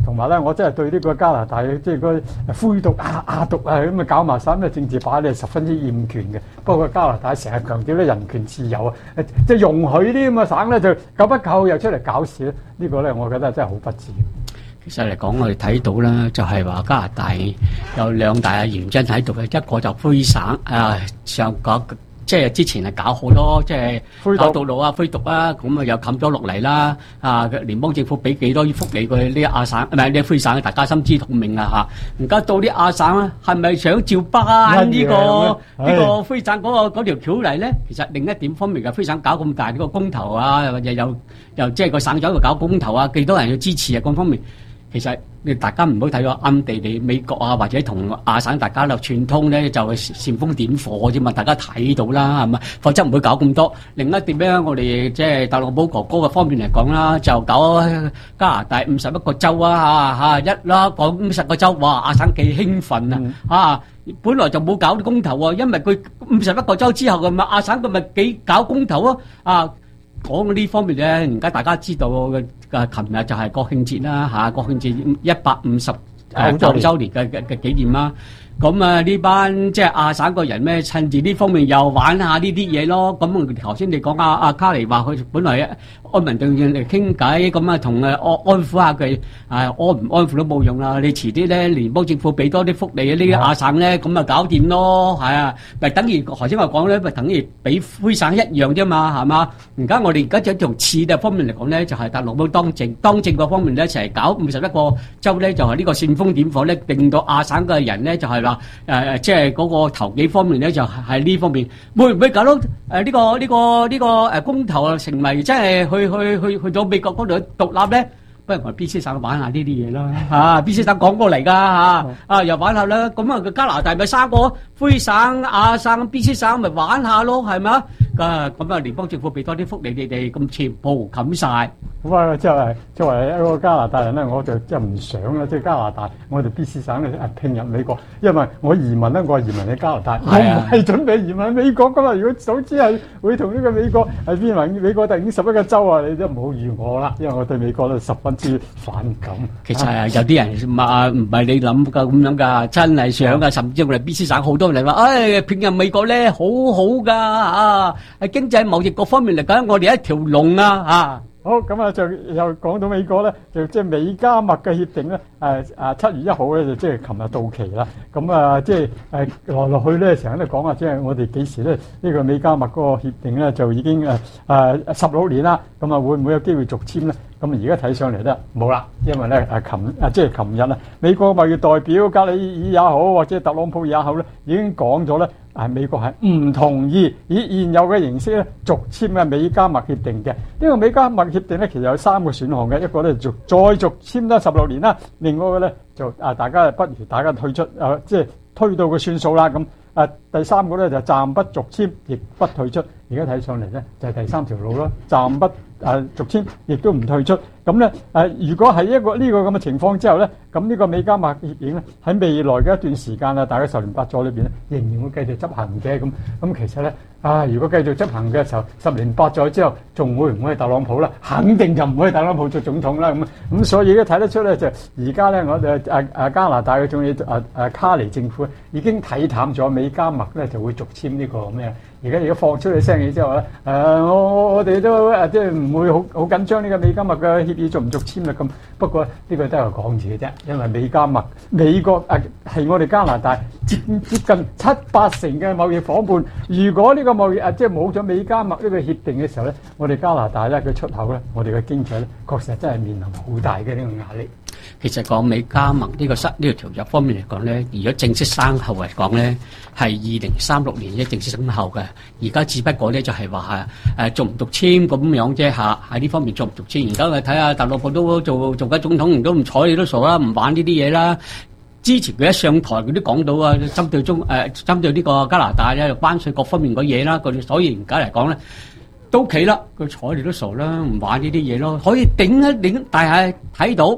同埋咧，我真係對呢個加拿大即係嗰灰獨啊亞獨啊咁嘅搞埋晒咁嘅政治把咧，十分之厭權嘅。不過加拿大成日強調咧人權自由啊，即係容許啲咁嘅省咧就夠不夠又出嚟搞事咧，呢個咧我覺得真係好不智。 其實嚟講，我哋睇到啦，就係話加拿大有兩大嘅原因喺度嘅，一個就灰省啊，上個即係之前係搞好多即係搞道路啊、灰毒啊，咁啊又冚咗落嚟啦。啊，聯邦政府俾幾多福利佢呢啲亞省，唔係呢啲灰省，大家心知肚明啦嚇。而家到啲亞省咧，係咪想照搬呢個呢個灰省嗰個嗰條橋嚟咧？其實另一點方面嘅灰省搞咁大呢個公投啊，又又又即係個省長度搞公投啊，幾多人要支持啊？各方面。其實你大家唔好睇咗暗地地美國啊，或者同亞省大家就串通咧，就煽風點火啫嘛，大家睇到啦，係咪？否則唔會搞咁多。另一點咧，我哋即係特朗普哥哥嘅方面嚟講啦，就搞加拿大五十一個州啊，嚇嚇一啦，講五十個州，哇！亞省幾興奮啊，啊！本來就冇搞啲公投啊，因為佢五十一個州之後嘅嘛，亞省佢咪幾搞公投啊，啊！講呢方面咧，而家大家知道嘅，誒，琴日就係國慶節啦，嚇，國慶節一百五十誒九週年嘅嘅嘅紀念啦。咁啊，呢班即係亞省個人咧，趁住呢方面又玩下呢啲嘢咯。咁頭先你講阿阿卡尼話佢本來安民對應嚟傾偈，咁啊同誒安安撫下佢，啊安唔安撫都冇用啦。你遲啲咧，聯邦政府俾多啲福利呢啲亞省咧，咁啊搞掂咯，係啊，咪等於頭先我講咧，咪等於俾灰省一樣啫嘛，係嘛？而家我哋而家就從次嘅方面嚟講咧，就係特朗普當政，當政嗰方面咧，就係搞五十一個州咧，就係呢個煽風點火咧，令到亞省嘅人咧就係。誒誒，即係嗰個投幾方面咧，就係呢方面會唔會搞到誒呢個呢個呢個誒公投啊，成為即係去去去去到美國嗰度獨立咧？不如我 B C 省玩下呢啲嘢啦嚇 ，B C 省講過嚟㗎嚇，啊又玩下啦，咁啊加拿大咪三個灰省、亞省、B C 省咪玩下咯，係咪啊？啊咁啊聯邦政府俾多啲福利你哋，咁全部冚曬。 咁啊，即係作為一個加拿大人咧，我就真係唔想啦。即係加拿大，我哋 B C 省咧拼入美國，因為我移民咧，我係移民喺加拿大，我唔係準備移民美國噶嘛。如果早知係會同呢個美國係變為美國第五十一個州啊，你都唔好預我啦，因為我對美國咧十分之反感。 其實係有啲人啊，唔係你諗噶咁樣噶，真係想噶，甚至我哋 B C 省好多人話，唉，拼入美國咧好好噶啊，喺經濟貿易各方面嚟講，我哋一條龍啊啊！ 好咁啊，就又講到美國咧，就即係美加墨嘅協定咧，誒誒七月一號咧就即係琴日到期啦。咁啊，即係誒來來去咧，成日都講話，即係我哋幾時咧呢個美加墨嗰個協定咧就已經誒誒十六年啦。咁啊，會唔會有機會續簽咧？咁啊，而家睇上嚟咧冇啦，因為咧誒琴啊即係琴日啊，美國貿易代表格里爾也好，或者特朗普也好咧，已經講咗咧。係美國係唔同意以現有嘅形式咧續簽嘅美加墨協定嘅。呢個美加墨協定咧其實有三個選項嘅，一個咧續再續簽多十六年啦，另外一個咧就啊大家不如大家退出啊，即係推到個算數啦咁。啊第三個咧就暫不續簽，亦不退出。而家睇上嚟咧就係第三條路咯，暫不啊續簽，亦都唔退出。咁咧誒，如果係一個呢個咁嘅情況之後咧，咁呢個美加墨協議咧喺未來嘅一段時間啊，大概十年八載裏邊咧，仍然會繼續執行嘅。咁咁其實咧啊，如果繼續執行嘅時候，十年八載之後，仲會唔會係特朗普咧？肯定就唔會係特朗普做總統啦。咁咁所以都睇得出咧，就而家咧，我哋誒誒加拿大嘅總理誒誒卡尼政府已經睇淡咗美加墨咧，就會續簽呢個咩？而家而家放出嚟聲氣之後咧，誒、呃、我我哋都誒即係唔會好好緊張呢個美加墨嘅協議續唔續簽啦咁。不過呢個都係講字嘅啫，因為美加墨美國誒係我哋加拿大接接近七八成嘅貿易夥伴。如果呢個貿易誒即係冇咗美加墨呢個協定嘅時候咧，我哋加拿大咧嘅出口咧，我哋嘅經濟咧確實真係面臨好大嘅呢個壓力。 其實講美加盟呢個失呢個條約方面嚟講咧，如果正式生效嚟講咧，係二零三六年先正式生效嘅。而家只不過咧就係話係誒續唔續簽咁樣啫嚇，喺呢方面續唔續簽。而家我睇下特朗普都做做緊總統，都唔睬你都傻啦，唔玩呢啲嘢啦。之前佢一上台佢都講到啊，針對中誒、呃、針對呢個加拿大咧關稅各方面嘅嘢啦，佢所以而家嚟講咧都企啦，佢睬你都傻啦，唔玩呢啲嘢咯，可以頂一頂，但係睇到。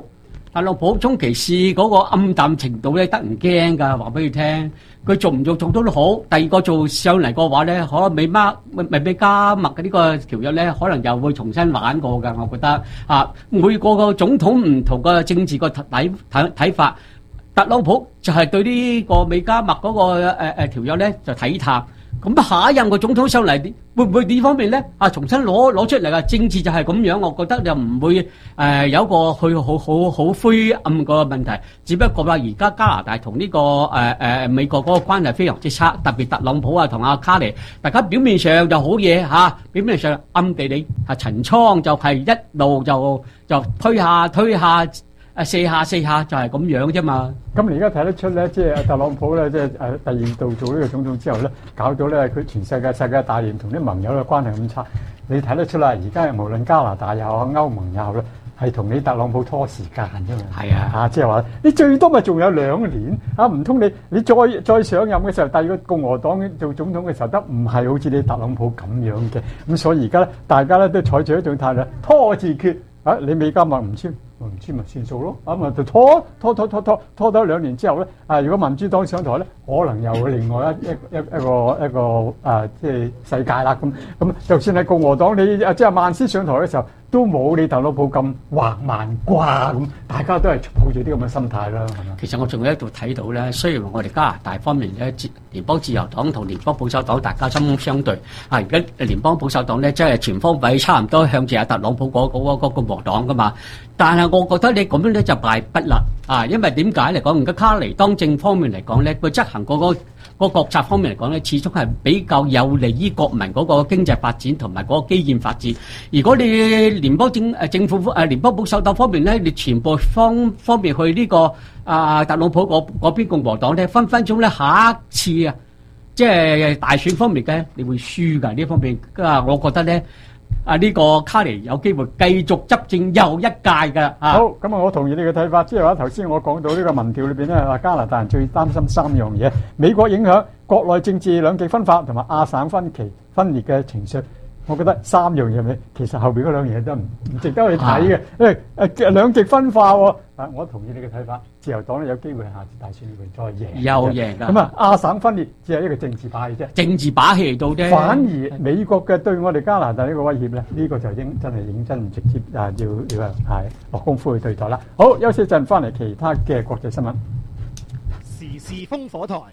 特朗普中期試嗰個暗淡程度咧，得唔驚㗎？話俾你聽，佢做唔做總統都好。第二個做上嚟嘅話咧，可能美加咪美加墨嘅呢個條約咧，可能又會重新玩過㗎。我覺得啊，每個個總統唔同嘅政治個睇睇睇法，特朗普就係對呢個美加墨嗰個誒誒條約咧就睇淡。咁下一任個總統上嚟，會唔會呢方面咧？啊，重新攞攞出嚟啊！政治就係咁樣，我覺得就唔會誒、呃、有一個去好好好灰暗個問題。只不過話而家加拿大同呢、這個誒誒、呃、美國嗰個關係非常之差，特別特朗普啊同阿卡尼，大家表面上就好嘢嚇、啊，表面上暗地裏啊陳倉就係一路就就推下推下。啊，四下四下就係咁樣啫嘛。 咁你而家睇得出咧，即係特朗普咧，即係誒第二度做呢個總統之後咧，搞到咧佢全世界世界大連同啲盟友嘅關係咁差，你睇得出啦。而家無論加拿大又好，歐盟又好咧，係同你特朗普拖時間啫嘛。 係啊， 啊即係話你最多咪仲有兩年啊？唔通你你再再上任嘅時候，第二個共和黨做總統嘅時候，得唔係好似你特朗普咁樣嘅？咁所以而家咧，大家咧都採取一種態度，拖字訣啊！你美加盟唔簽。唔知咪算數咯，咁咪就拖拖拖拖拖拖多兩年之後咧，啊如果民主黨上台咧，可能又會另外一一一一個一個啊即係世界啦咁咁，就算係共和黨你啊即係曼斯上台嘅時候，都冇你特朗普咁橫蠻掛咁，大家都係抱住啲咁嘅心態啦，係嘛？ 其實我仲喺度睇到咧，雖然我哋加拿大方面咧，聯邦自由黨同聯邦保守黨大家針鋒相對，啊而家聯邦保守黨咧即係全方位差唔多向住阿特朗普嗰嗰嗰個共和黨噶嘛，但係我覺得你咁樣咧就敗筆啦，啊，因為點解嚟講？而家卡尼當政方面嚟講咧，佢執行嗰個個國策方面嚟講咧，始終係比較有利於國民嗰個經濟發展同埋嗰個基建發展。如果你聯邦政誒政府誒聯邦保守黨方面咧，你全部方方面去呢個啊特朗普嗰嗰邊共和黨咧，分分鐘咧下一次啊，即係大選方面嘅，你會輸㗎呢方面。啊，我覺得咧。啊！呢、這個卡尼有機會繼續執政又一屆㗎。啊、 好，咁啊，我同意你嘅睇法。即係話頭先我講到呢個民調裏邊咧，話加拿大人最擔心三樣嘢：美國影響、國內政治兩極分化同埋亞省分歧分裂嘅情緒。我覺得三樣嘢咧，其實後邊嗰兩樣嘢都唔唔值得去睇嘅。因為誒兩極分化喎。啊，我同意你嘅睇法。自由黨咧有機會下次大選會再贏， 又贏㗎。 咁啊，亞省分裂只係一個政治把戲啫， 政治把戲嚟到啫。 反而美國嘅對我哋加拿大呢個威脅咧，呢、呢個就應真係認真直接啊，要要係落功夫去對待啦。好，休息一陣，翻嚟其他嘅國際新聞。 時事烽火台，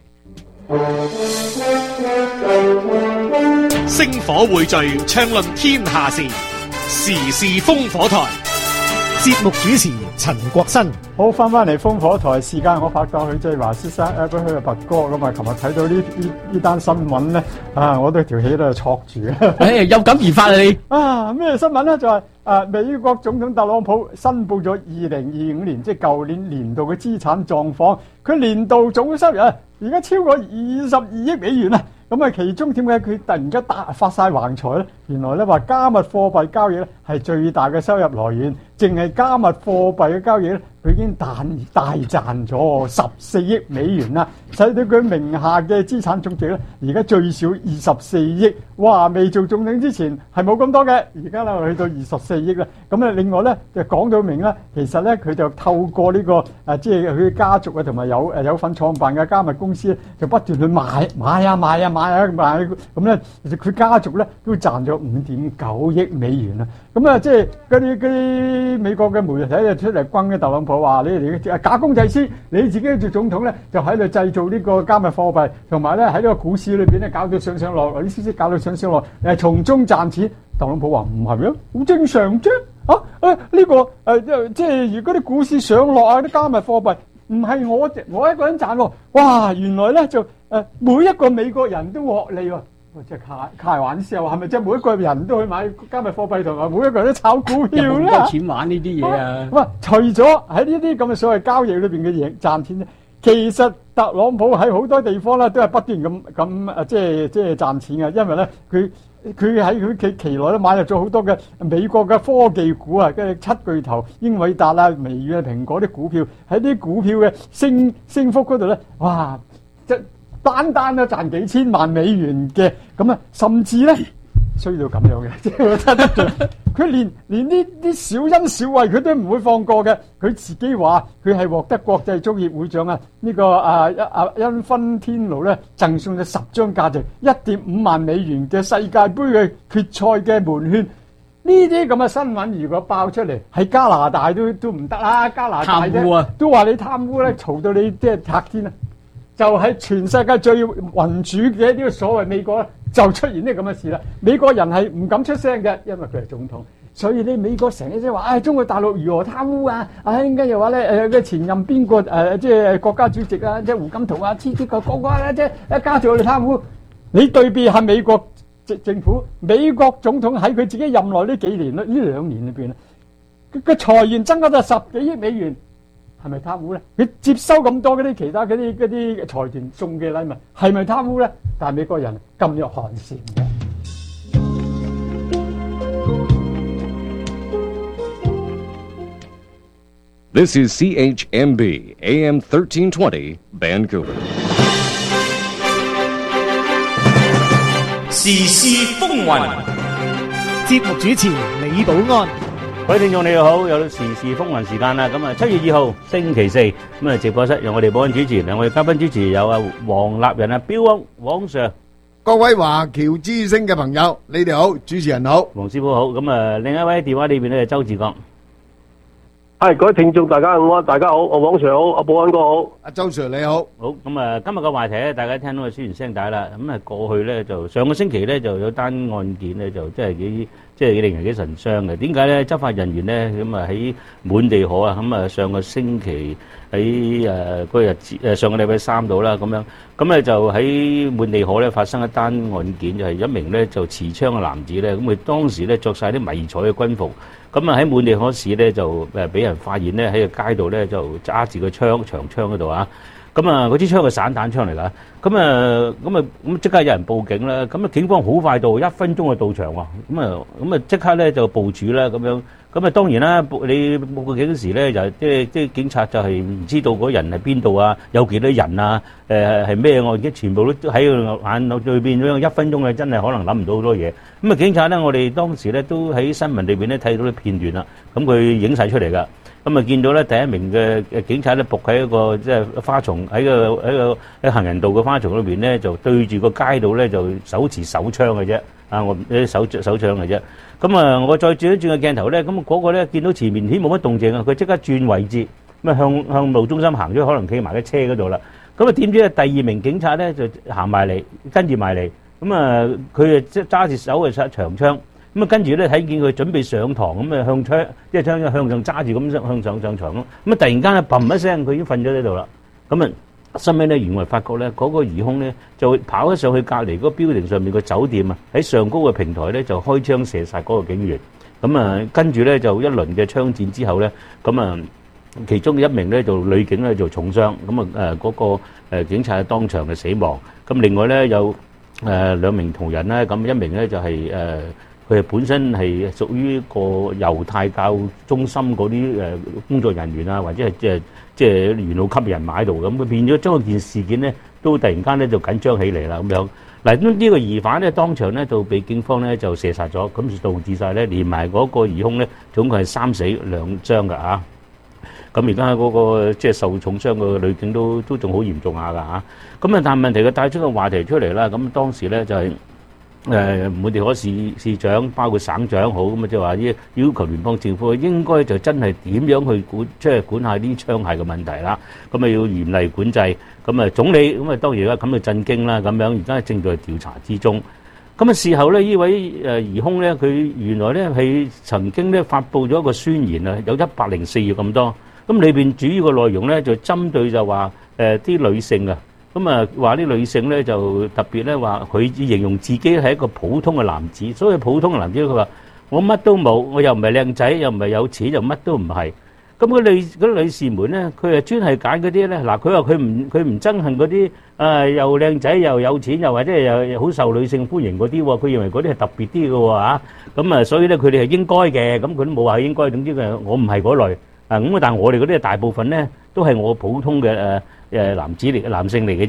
星火匯聚，暢論天下事。時事烽火台。節目主持陳國新， 好，翻翻嚟烽火台時間，我拍檔許志華先生，誒，佢去阿拔哥咁啊，琴日睇到呢呢呢單新聞咧，啊，我都條氣都係戳住啊！ 誒，有感而發啊你啊，咩新聞咧？就係、是、啊，美國總統特朗普申報咗二零二五年即係舊年年度嘅資產狀況，佢年度總收入而家超過二十二億美元啊！咁啊，其中點解佢突然間大發晒橫財咧？原來咧話加密貨幣交易咧係最大嘅收入來源，淨係加密貨幣嘅交易咧，佢已經大大賺咗十四億美元啦，使到佢名下嘅資產總值咧，而家最少二十四億。哇！未做總統之前係冇咁多嘅，而家咧去到二十四億啦。咁啊，另外咧就講到明啦，其實咧佢就透過呢、這個誒，即係佢家族啊，同埋有誒有份創辦嘅加密公司咧，就不斷去買買啊買啊買啊買，咁咧其實佢家族咧都賺咗五點九億美元啦。咁啊，即係嗰啲嗰啲美國嘅媒體就出嚟轟嘅特朗普話：你哋假公濟私，你自己做總統咧就喺度製造呢個加密貨幣，同埋咧喺呢個股市裏邊咧搞到上上落落，啲消息搞到上上落，誒從中賺錢。特朗普話唔係啊，好正常啫。啊誒呢、這個誒、呃、即係如果啲股市上落啊，啲加密貨幣唔係我我一個人賺喎。哇！原來咧就誒、呃、每一個美國人都獲利喎。即係開開玩笑，係咪即係每一個人都去買加密貨幣，同埋每一個人都炒股票咧？ 有冇錢玩呢啲嘢啊？ 咁啊，除咗喺呢啲咁嘅所謂交易裏邊嘅嘢賺錢咧，其實特朗普喺好多地方咧都係不斷咁咁啊，即係即係賺錢嘅，因為咧佢佢喺佢期期內咧買入咗好多嘅美國嘅科技股啊，跟住七巨頭英偉達啊、微軟啊、蘋果啲股票，喺啲股票嘅升升幅嗰度咧，哇！即單單都賺幾千萬美元嘅，咁啊，甚至咧衰到咁樣嘅，即係我覺得佢連連呢啲小恩小惠佢都唔會放過嘅。佢自己話佢係獲得國際足協會長啊，呢、這個啊啊因芬天奴咧贈送咗十張價值一點五萬美元嘅世界盃嘅決賽嘅門券。呢啲咁嘅新聞如果爆出嚟，喺加拿大都都唔得啦，加拿大貪污啊都話你貪污咧，嘈到你即係拆天啊！就喺全世界最民主嘅呢個所謂美國咧，就出現呢咁嘅事啦。美國人係唔敢出聲嘅，因為佢係總統，所以你美國成日即係話，唉、哎，中國大陸如何貪污啊？唉，應該又話咧，誒嘅前任邊個誒，即係國家主席啊，即係胡錦濤啊，黐啲個個個咧，即係一家住我哋貪污。你對比係美國政政府，美國總統喺佢自己任內呢幾年呢兩年裏邊咧，個財源增加咗十幾億美元。係咪貪污咧？佢接收咁多嗰啲其他嗰啲嗰啲財團送嘅禮物，係咪貪污咧？但係美國人咁有寒蟬嘅。 This is C H M B A M thirteen twenty Vancouver。 時事風雲， 節目主持李寶安。 各位聽眾你哋好，有時事風雲時間啦。咁啊，七月二號星期四，咁啊直播室由我哋保安主持，兩位嘉賓主持有啊黃立仁啊標翁黃 Sir， 各位華僑之聲嘅朋友，你哋好，主持人好， 黃師傅好。咁啊，另一位電話裏邊咧係周志剛。 係各位聽眾大家好，大家好，我黃 Sir 好，阿保安哥好， 阿周 Sir 你好。 好，咁啊，今日嘅話題咧，大家聽到個宣傳聲帶啦。咁啊，過去咧就上個星期咧就有單案件咧，就真係幾即係令人幾神傷嘅。點解咧？執法人員咧咁啊喺滿地可啊，咁啊上個星期喺誒嗰日子誒上個禮拜三度啦，咁樣咁咧就喺滿地可咧發生一單案件，就係一名咧就持槍嘅男子咧，咁佢當時咧著曬啲迷彩嘅軍服。咁啊喺滿地可市咧就誒俾人發現咧喺個街度咧就揸住個槍長槍嗰度啊，咁啊嗰支槍係散彈槍嚟㗎，咁啊咁啊咁即刻有人報警啦，咁啊警方好快到，一分鐘就到場喎，咁啊咁啊即刻咧就部署啦咁樣，咁啊當然啦，你報警時咧就即係即係警察就係唔知道嗰人係邊度啊，有幾多人啊，誒係咩案件，全部都喺佢眼裏邊咁樣，一分鐘咧真係可能諗唔到好多嘢。咁啊，警察咧，我哋當時咧都喺新聞裏邊咧睇到啲片段啦。咁佢影晒出嚟噶。咁啊，見到咧第一名嘅誒警察咧，伏喺一個即係花叢喺個喺個喺行人道嘅花叢裏邊咧，就對住個街道咧就手持手槍嘅啫。啊，我啲手手槍嘅啫。咁啊，我再轉一轉個鏡頭咧，咁嗰個咧見到前面添冇乜動靜啊，佢即刻轉位置，咁啊向向路中心行咗，可能企埋喺車嗰度啦。咁啊，點知啊第二名警察咧就行埋嚟，跟住埋嚟。咁啊，佢啊即係揸住手嘅長槍，咁啊跟住咧睇見佢準備上堂，咁啊向槍即係槍向上揸住咁向上上場咯。咁啊突然間咧砰一聲，佢已經瞓咗喺度啦。咁啊，後尾咧原來發覺咧嗰個疑兇咧就跑咗上去隔離嗰個building上面個酒店啊，喺上高嘅平台咧就開槍射殺嗰個警員。咁啊跟住咧就一輪嘅槍戰之後咧，咁啊其中一名咧就女警咧就重傷，咁啊誒嗰個誒警察當場嘅死亡。咁另外咧有誒、呃、兩名同仁咧，咁一名咧就係誒佢係本身係屬於一個猶太教中心嗰啲誒工作人員啊，或者係即係即係元老級人馬喺度咁，佢變咗將件事件咧都突然間咧就緊張起嚟啦咁樣。嗱咁呢個疑犯咧當場咧就被警方咧就射殺咗，咁就導致晒咧連埋嗰個疑兇咧總共係三死兩傷㗎啊！咁而家嗰個即係受重傷嘅女警都都仲好嚴重下㗎嚇。咁啊，但係問題佢帶出個話題出嚟啦。咁當時咧就係誒滿地可市市長，包括省長好咁啊，即係話要要求聯邦政府應該就真係點樣去管，即係管下啲槍械嘅問題啦。咁啊要嚴厲管制。咁啊總理咁啊當然啦，咁就震驚啦咁樣，而家正在調查之中。咁啊事後咧，呢位誒疑兇咧，佢原來咧係曾經咧發布咗一個宣言啊，有一百零四頁咁多。咁裏邊主要嘅內容咧就針對就話誒啲女性啊，咁啊話啲女性咧就特別咧話佢形容自己係一個普通嘅男子，所謂普通嘅男子佢話我乜都冇，我又唔係靚仔，又唔係有錢，又乜都唔係。咁嗰女嗰啲女士們咧，佢係專係揀嗰啲咧，嗱佢話佢唔佢唔憎恨嗰啲誒又靚仔又有錢又或者又好受女性歡迎嗰啲喎，佢認為嗰啲係特別啲嘅喎嚇。咁啊所以咧佢哋係應該嘅，咁佢都冇話應該，總之佢我唔係嗰類。啊咁啊！但係我哋嗰啲大部分咧，都係我普通嘅誒誒男子嚟嘅男性嚟嘅啫。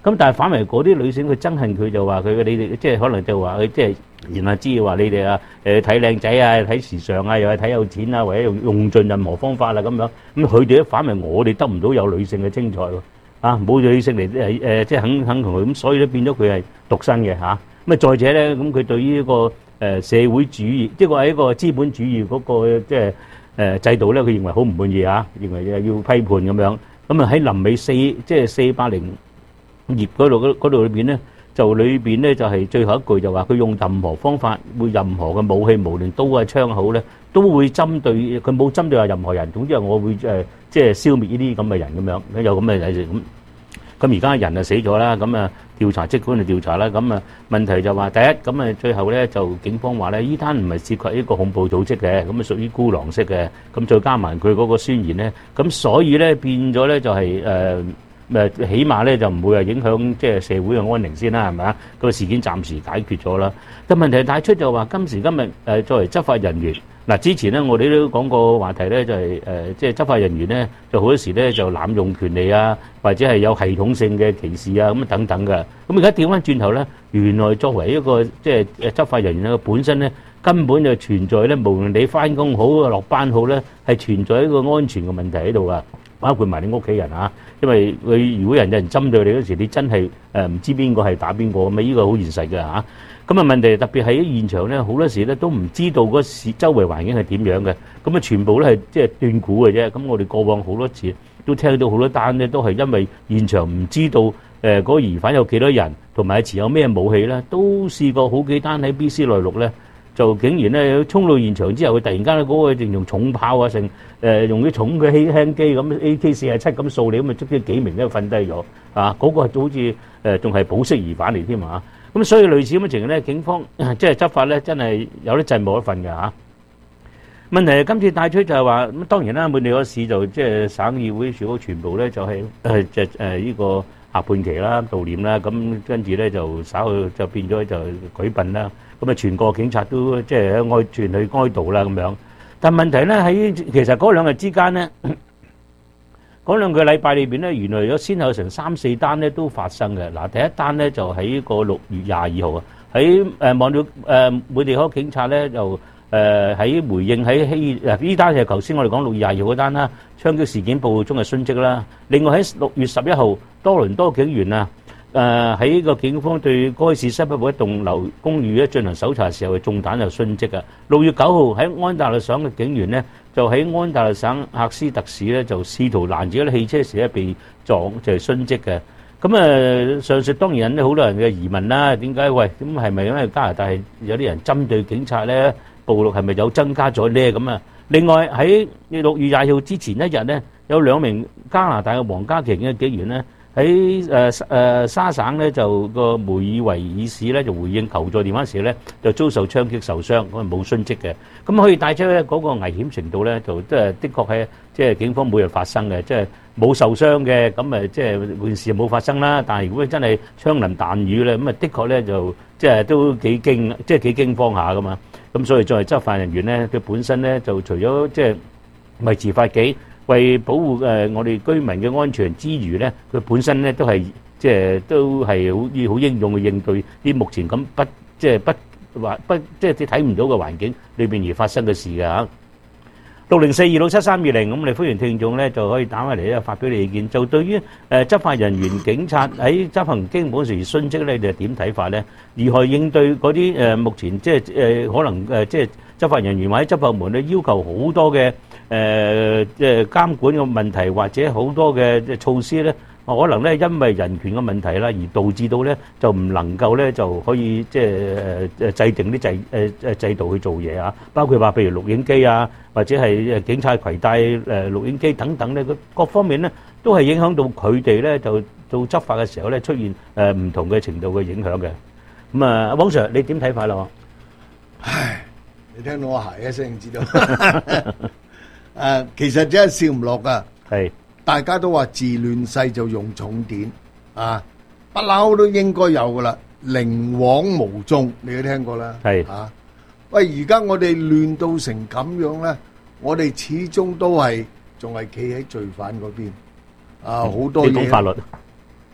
咁但係反為嗰啲女性佢憎恨佢就話佢嘅你哋即係可能就話佢即係言下之意話你哋啊誒睇靚仔啊睇時尚啊又係睇有錢啊或者用用盡任何方法啦咁樣，咁佢哋咧反為我哋得唔到有女性嘅精彩喎啊冇女性嚟誒誒即係肯肯同佢咁，所以咧變咗佢係獨身嘅嚇。咁啊再者咧咁佢對於一個誒社會主義即係個係一個資本主義嗰個即係誒制度咧，佢認為好唔滿意啊，認為要批判咁樣。咁啊喺臨尾四即係四百零頁嗰度嗰嗰度裏邊咧，就裏邊咧就係最後一句就話佢用任何方法，會任何嘅武器，無論刀啊槍口咧，都會針對佢冇針對下任何人。總之係我會誒即係消滅呢啲咁嘅人咁樣，有咁嘅嘢咁。咁而家人啊死咗啦，咁啊調查即管嚟調查啦。咁啊問題就話第一，咁啊最後咧就警方話咧，呢單唔係涉及一個恐怖組織嘅，咁啊屬於孤狼式嘅。咁再加埋佢嗰個宣言咧，咁所以咧變咗咧就係誒誒，起碼咧就唔會係影響即係社會嘅安寧先啦，係咪啊？個事件暫時解決咗啦。但問題帶出就話今時今日誒作為執法人員。嗱，之前咧我哋都講過話題咧，就係誒，即係執法人員咧，就好多時咧就濫用權利啊，或者係有系統性嘅歧視啊，咁等等嘅。咁而家調翻轉頭咧，原來作為一個即係誒執法人員咧，本身咧根本就存在咧，無論你翻工好落班好咧，係存在一個安全嘅問題喺度噶，包括埋你屋企人啊。因為佢如果人有人針對你嗰時，你真係誒唔知邊個係打邊個咁啊！呢個好現實嘅嚇。咁啊問題特別喺現場咧，好多時咧都唔知道嗰時周圍環境係點樣嘅，咁啊全部咧係即係斷估嘅啫。咁我哋過往好多次都聽到好多單咧，都係因為現場唔知道誒嗰個疑犯有幾多人，同埋持有咩武器咧，都試過好幾單喺 B C 內陸咧。就竟然咧衝到現場之後，佢突然間咧嗰個定用重炮啊，成誒用啲重嘅輕輕機咁 A K 四十七咁掃你，咁啊捉咗幾名咧瞓低咗啊！嗰個好似誒仲係保釋疑犯嚟添啊！咁所以類似咁嘅情形咧，警方即係執法咧，真係有啲陣冇得瞓嘅嚇。問題係今次帶出就係話，咁當然啦，滿地嗰市就即係省議會全部全部咧就係誒即係誒呢個下半旗啦、悼念啦，咁跟住咧就稍後就變咗就舉殯啦。咁啊，全國警察都即係哀全去哀悼啦咁樣。但問題咧喺其實嗰兩日之間咧，嗰兩個禮拜裏邊咧，原來有先後成三四單咧都發生嘅。嗱，第一單咧就喺個六月廿二號啊，喺誒望到誒滿地可警察咧就誒喺回應喺希誒呢單係頭先我哋講六月廿二號嗰單啦，槍擊事件報告中嘅殉職啦。另外喺六月十一號，多倫多警員啊。誒喺個警方對該市西北部一棟樓公寓咧進行搜查嘅時候，中彈就殉職啊！六月九號喺安大略省嘅警員咧，就喺安大略省赫斯特市咧就試圖攔住嗰啲汽車時咧被撞就係殉職嘅。咁啊，上述當然引起好多人嘅疑問啦。點解？喂，咁係咪因為加拿大係有啲人針對警察咧，暴力係咪有增加咗咧？咁啊，另外喺六月廿號之前一日咧，有兩名加拿大嘅皇家騎警嘅警員咧。喺誒誒沙省咧，就個梅爾維爾市咧就回應求助電話時咧，就遭受槍擊受傷，咁啊冇殉職嘅。咁可以帶出咧嗰個危險程度咧，就即係的確係即係警方每日發生嘅，即係冇受傷嘅，咁誒即係件事冇發生啦。但係如果真係槍林彈雨咧，咁啊的確咧就即係都幾驚，即係幾驚慌下噶嘛。咁所以作為執法人員咧，佢本身咧就除咗即係維持法紀。為保護誒我哋居民嘅安全之餘咧，佢本身咧都係即係都係好好英勇去應對啲目前咁不即係不話不即係睇唔到嘅環境裏邊而發生嘅事㗎嚇。六零四二六七三二零，咁你歡迎聽眾咧就可以打返嚟咧發表你意見。就對於誒執法人員警察喺執行經本時殉職咧，你係點睇法咧？如何應對嗰啲誒目前即係誒可能誒即係執法人員或者執法部門咧要求好多嘅？誒即係監管嘅問題，或者好多嘅措施咧，可能咧因為人權嘅問題啦，而導致到咧就唔能夠咧就可以即係誒誒制定啲制誒誒制度去做嘢啊。包括話譬如錄影機啊，或者係誒警察攜帶誒錄影機等等咧，各方面咧都係影響到佢哋咧就做執法嘅時候咧出現誒唔同嘅程度嘅影響嘅。咁啊，汪 Sir 你點睇法咯？ 唉，你聽到我鞋一聲知道。誒、呃，其實真係笑唔落噶， 係大家都話治亂世就用重典啊，不嬲都應該有噶啦，寧枉毋縱，你都聽過啦， 係啊，喂，而家我哋亂到成咁樣咧，我哋始終都係仲係企喺罪犯嗰邊啊，好多嘢， 你講法律，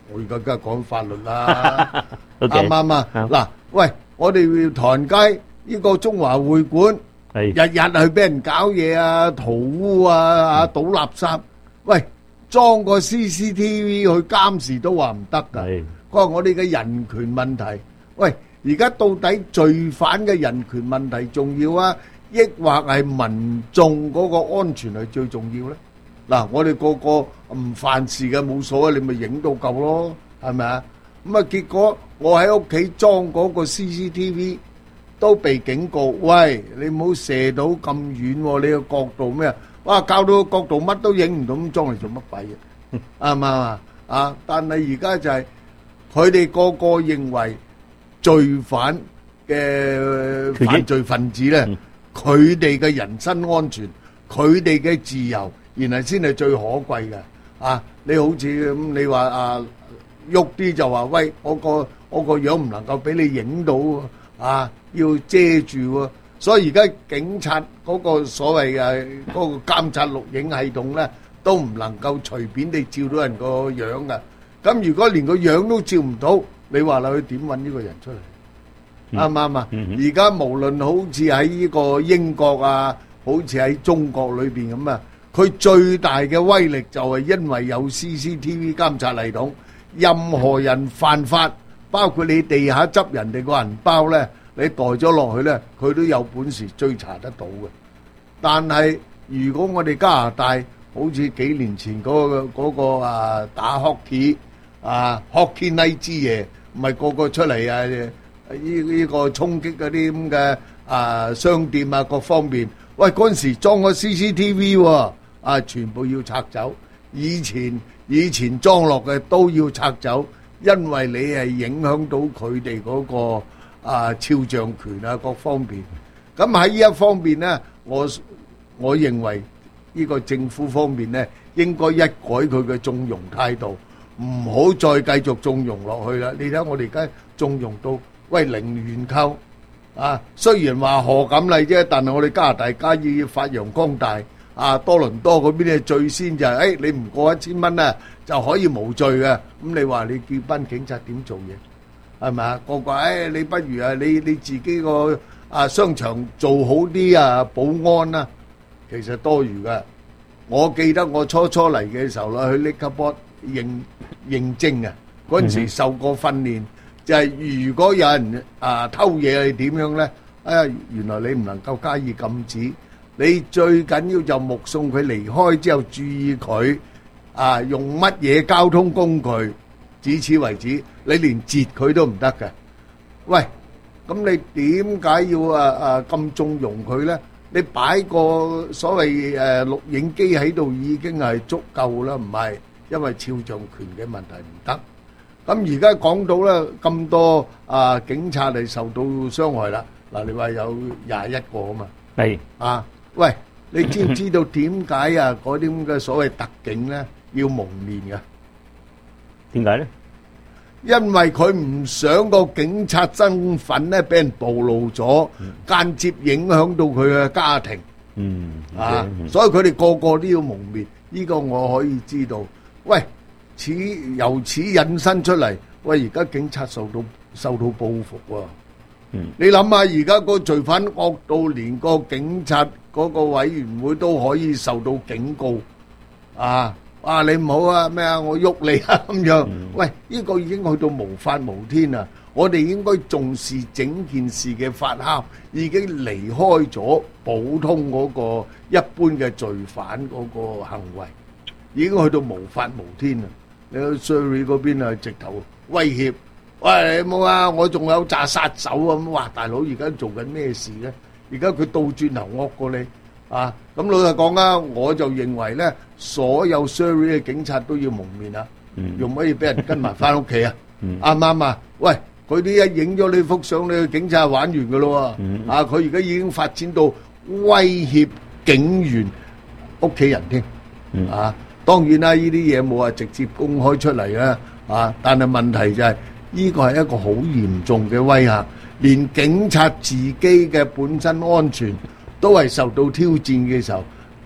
我而家梗係講法律啦， OK 啱唔啱啊？ 啱嗱，喂，我哋唐人街呢個中華會館，日日去俾人搞嘢啊、塗污啊、啊倒垃圾，喂，裝個 C C T V 去監視都話唔得㗎。佢話我哋嘅人權問題，喂，而家到底罪犯嘅人權問題重要啊，抑或係民眾嗰個安全係最重要咧？嗱，我哋個個唔犯事嘅冇所謂，你咪影到夠咯，係咪啊？咁啊，結果我喺屋企裝嗰個 C C T V 都被警告，喂，你唔好射到咁遠喎，你個角度咩啊？哇，校到個角度乜都影唔到，咁裝嚟做乜鬼嘅？啱唔啱啊？啊！但係而家就係佢哋個個認為罪犯嘅犯罪分子咧，佢哋嘅人身安全、佢哋嘅自由，然後先係最可貴嘅。啊！你好似咁，你話啊喐啲就話喂，我個我個樣唔能夠俾你影到啊，要遮住喎。所以而家警察嗰個所謂嘅嗰個監察錄影系統咧，都唔能夠隨便地照到人個樣嘅。咁如果連個樣都照唔到，你話啦，佢點揾呢個人出嚟？啱唔啱啊？而家無論好似喺呢個英國啊，好似喺中國裏邊咁啊，佢最大嘅威力就係因為有 C C T V 監察系統，任何人犯法，包括你地下執人哋個銀包咧，你袋咗落去咧，佢都有本事追查得到嘅。但係如果我哋加拿大好似幾年前嗰個嗰個啊打 hockey 啊 hockey night 之夜，唔係個個出嚟啊呢呢個衝擊嗰啲咁嘅啊商店啊各方面，喂嗰陣時裝個 C C T V 喎，啊全部要拆走，以前以前裝落嘅都要拆走，因為你係影響到佢哋嗰個啊肖像權啊各方面。咁喺呢一方面咧，我我認為呢個政府方面咧，應該一改佢嘅縱容態度，唔好再繼續縱容落去啦。你睇我哋而家縱容到喂零元購啊，雖然話賀錦麗啫，但係我哋加拿大家要發揚光大啊！多倫多嗰邊咧最先就係、是、誒、哎、你唔過一千蚊咧就可以無罪嘅。咁你話你叫班警察點做嘢係咪啊？個個誒、哎、你不如啊你你自己個啊商場做好啲啊保安啊，其實多餘嘅。我記得我初初嚟嘅時候啦，去 Liquor Board 認認證啊，嗰陣時受過訓練，就係、是、如果有人啊偷嘢係點樣咧？啊，原來你唔能夠加以禁止，你最緊要就目送佢離開之後，注意佢啊用乜嘢交通工具，至此為止，你連截佢都唔得嘅。喂，咁你點解要啊啊咁縱容佢咧？你擺個所謂誒錄影機喺度已經係足夠啦，唔係因為肖像權嘅問題唔得。咁而家講到咧咁多啊警察係受到傷害啦，嗱你話有廿一個啊嘛， 係啊，喂，你知唔知道點解啊嗰啲咁嘅所謂特警咧要蒙面嘅？ 點解咧？ 因為佢唔想個警察身份咧俾人暴露咗，間接影響到佢嘅家庭。 嗯， 啊，所以佢哋個個都要蒙面，呢個我可以知道。喂，此由此引申出嚟，喂，而家警察受到受到報復喎。 嗯， 你諗下，而家個罪犯惡到連個警察嗰個委員會都可以受到警告，啊！啊！你唔好啊咩啊！我喐你啊咁樣。喂，呢個已經去到無法無天啦！我哋應該重視整件事嘅發酵，已經離開咗普通嗰個一般嘅罪犯嗰個行為，已經去到無法無天啦！你去 Surrey 嗰邊啊，直頭威脅，喂，你冇啊！我仲有紮殺手啊咁，哇！大佬而家做緊咩事咧？而家佢倒轉頭惡過你。啊，咁老實講啊，我就認為咧，所有 Surrey 嘅警察都要蒙面啊，用乜嘢俾人跟埋翻屋企啊？啱唔啱啊？喂，佢啲一影咗你幅相，你去警察玩完噶咯喎，啊，佢而家已經發展到威脅警員屋企人添，啊，當然啦，呢啲嘢冇話直接公開出嚟啊，啊，但係問題就係呢個係一個好嚴重嘅威嚇，連警察自己嘅本身安全都係受到挑戰嘅時候，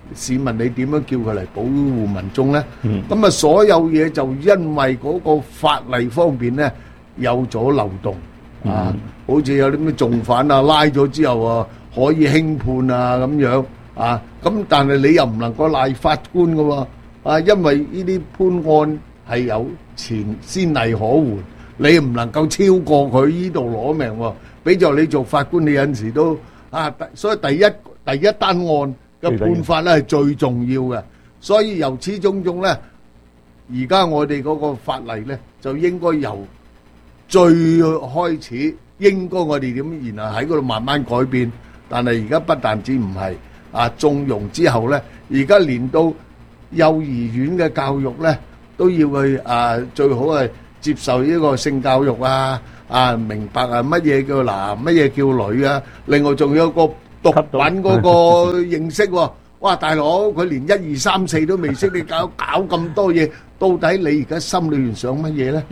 市民你點樣叫佢嚟保護民眾咧？咁啊，所有嘢就因為嗰個法例方面咧有咗漏洞啊，好似有啲咩重犯啊，拉咗之後啊可以輕判啊咁樣啊，咁但係你又唔能夠賴法官噶喎啊，因為呢啲判案係有前先例可援，你唔能夠超過佢呢度攞命喎。比就你做法官，你有陣時都啊，所以第一第一單案嘅判法咧係最重要嘅，所以由始種種咧，而家我哋嗰個法例咧就應該由最開始，應該我哋點，然後喺嗰度慢慢改變。但係而家不但止唔係啊縱容之後咧，而家連到幼兒園嘅教育咧都要去啊，最好係接受呢個性教育啊，啊明白啊乜嘢叫男，乜嘢叫女啊，另外仲有個毒品嗰個認識喎，哇大佬佢連一二三四都未識，你搞搞咁多嘢，到底你而家心裏面想乜嘢咧？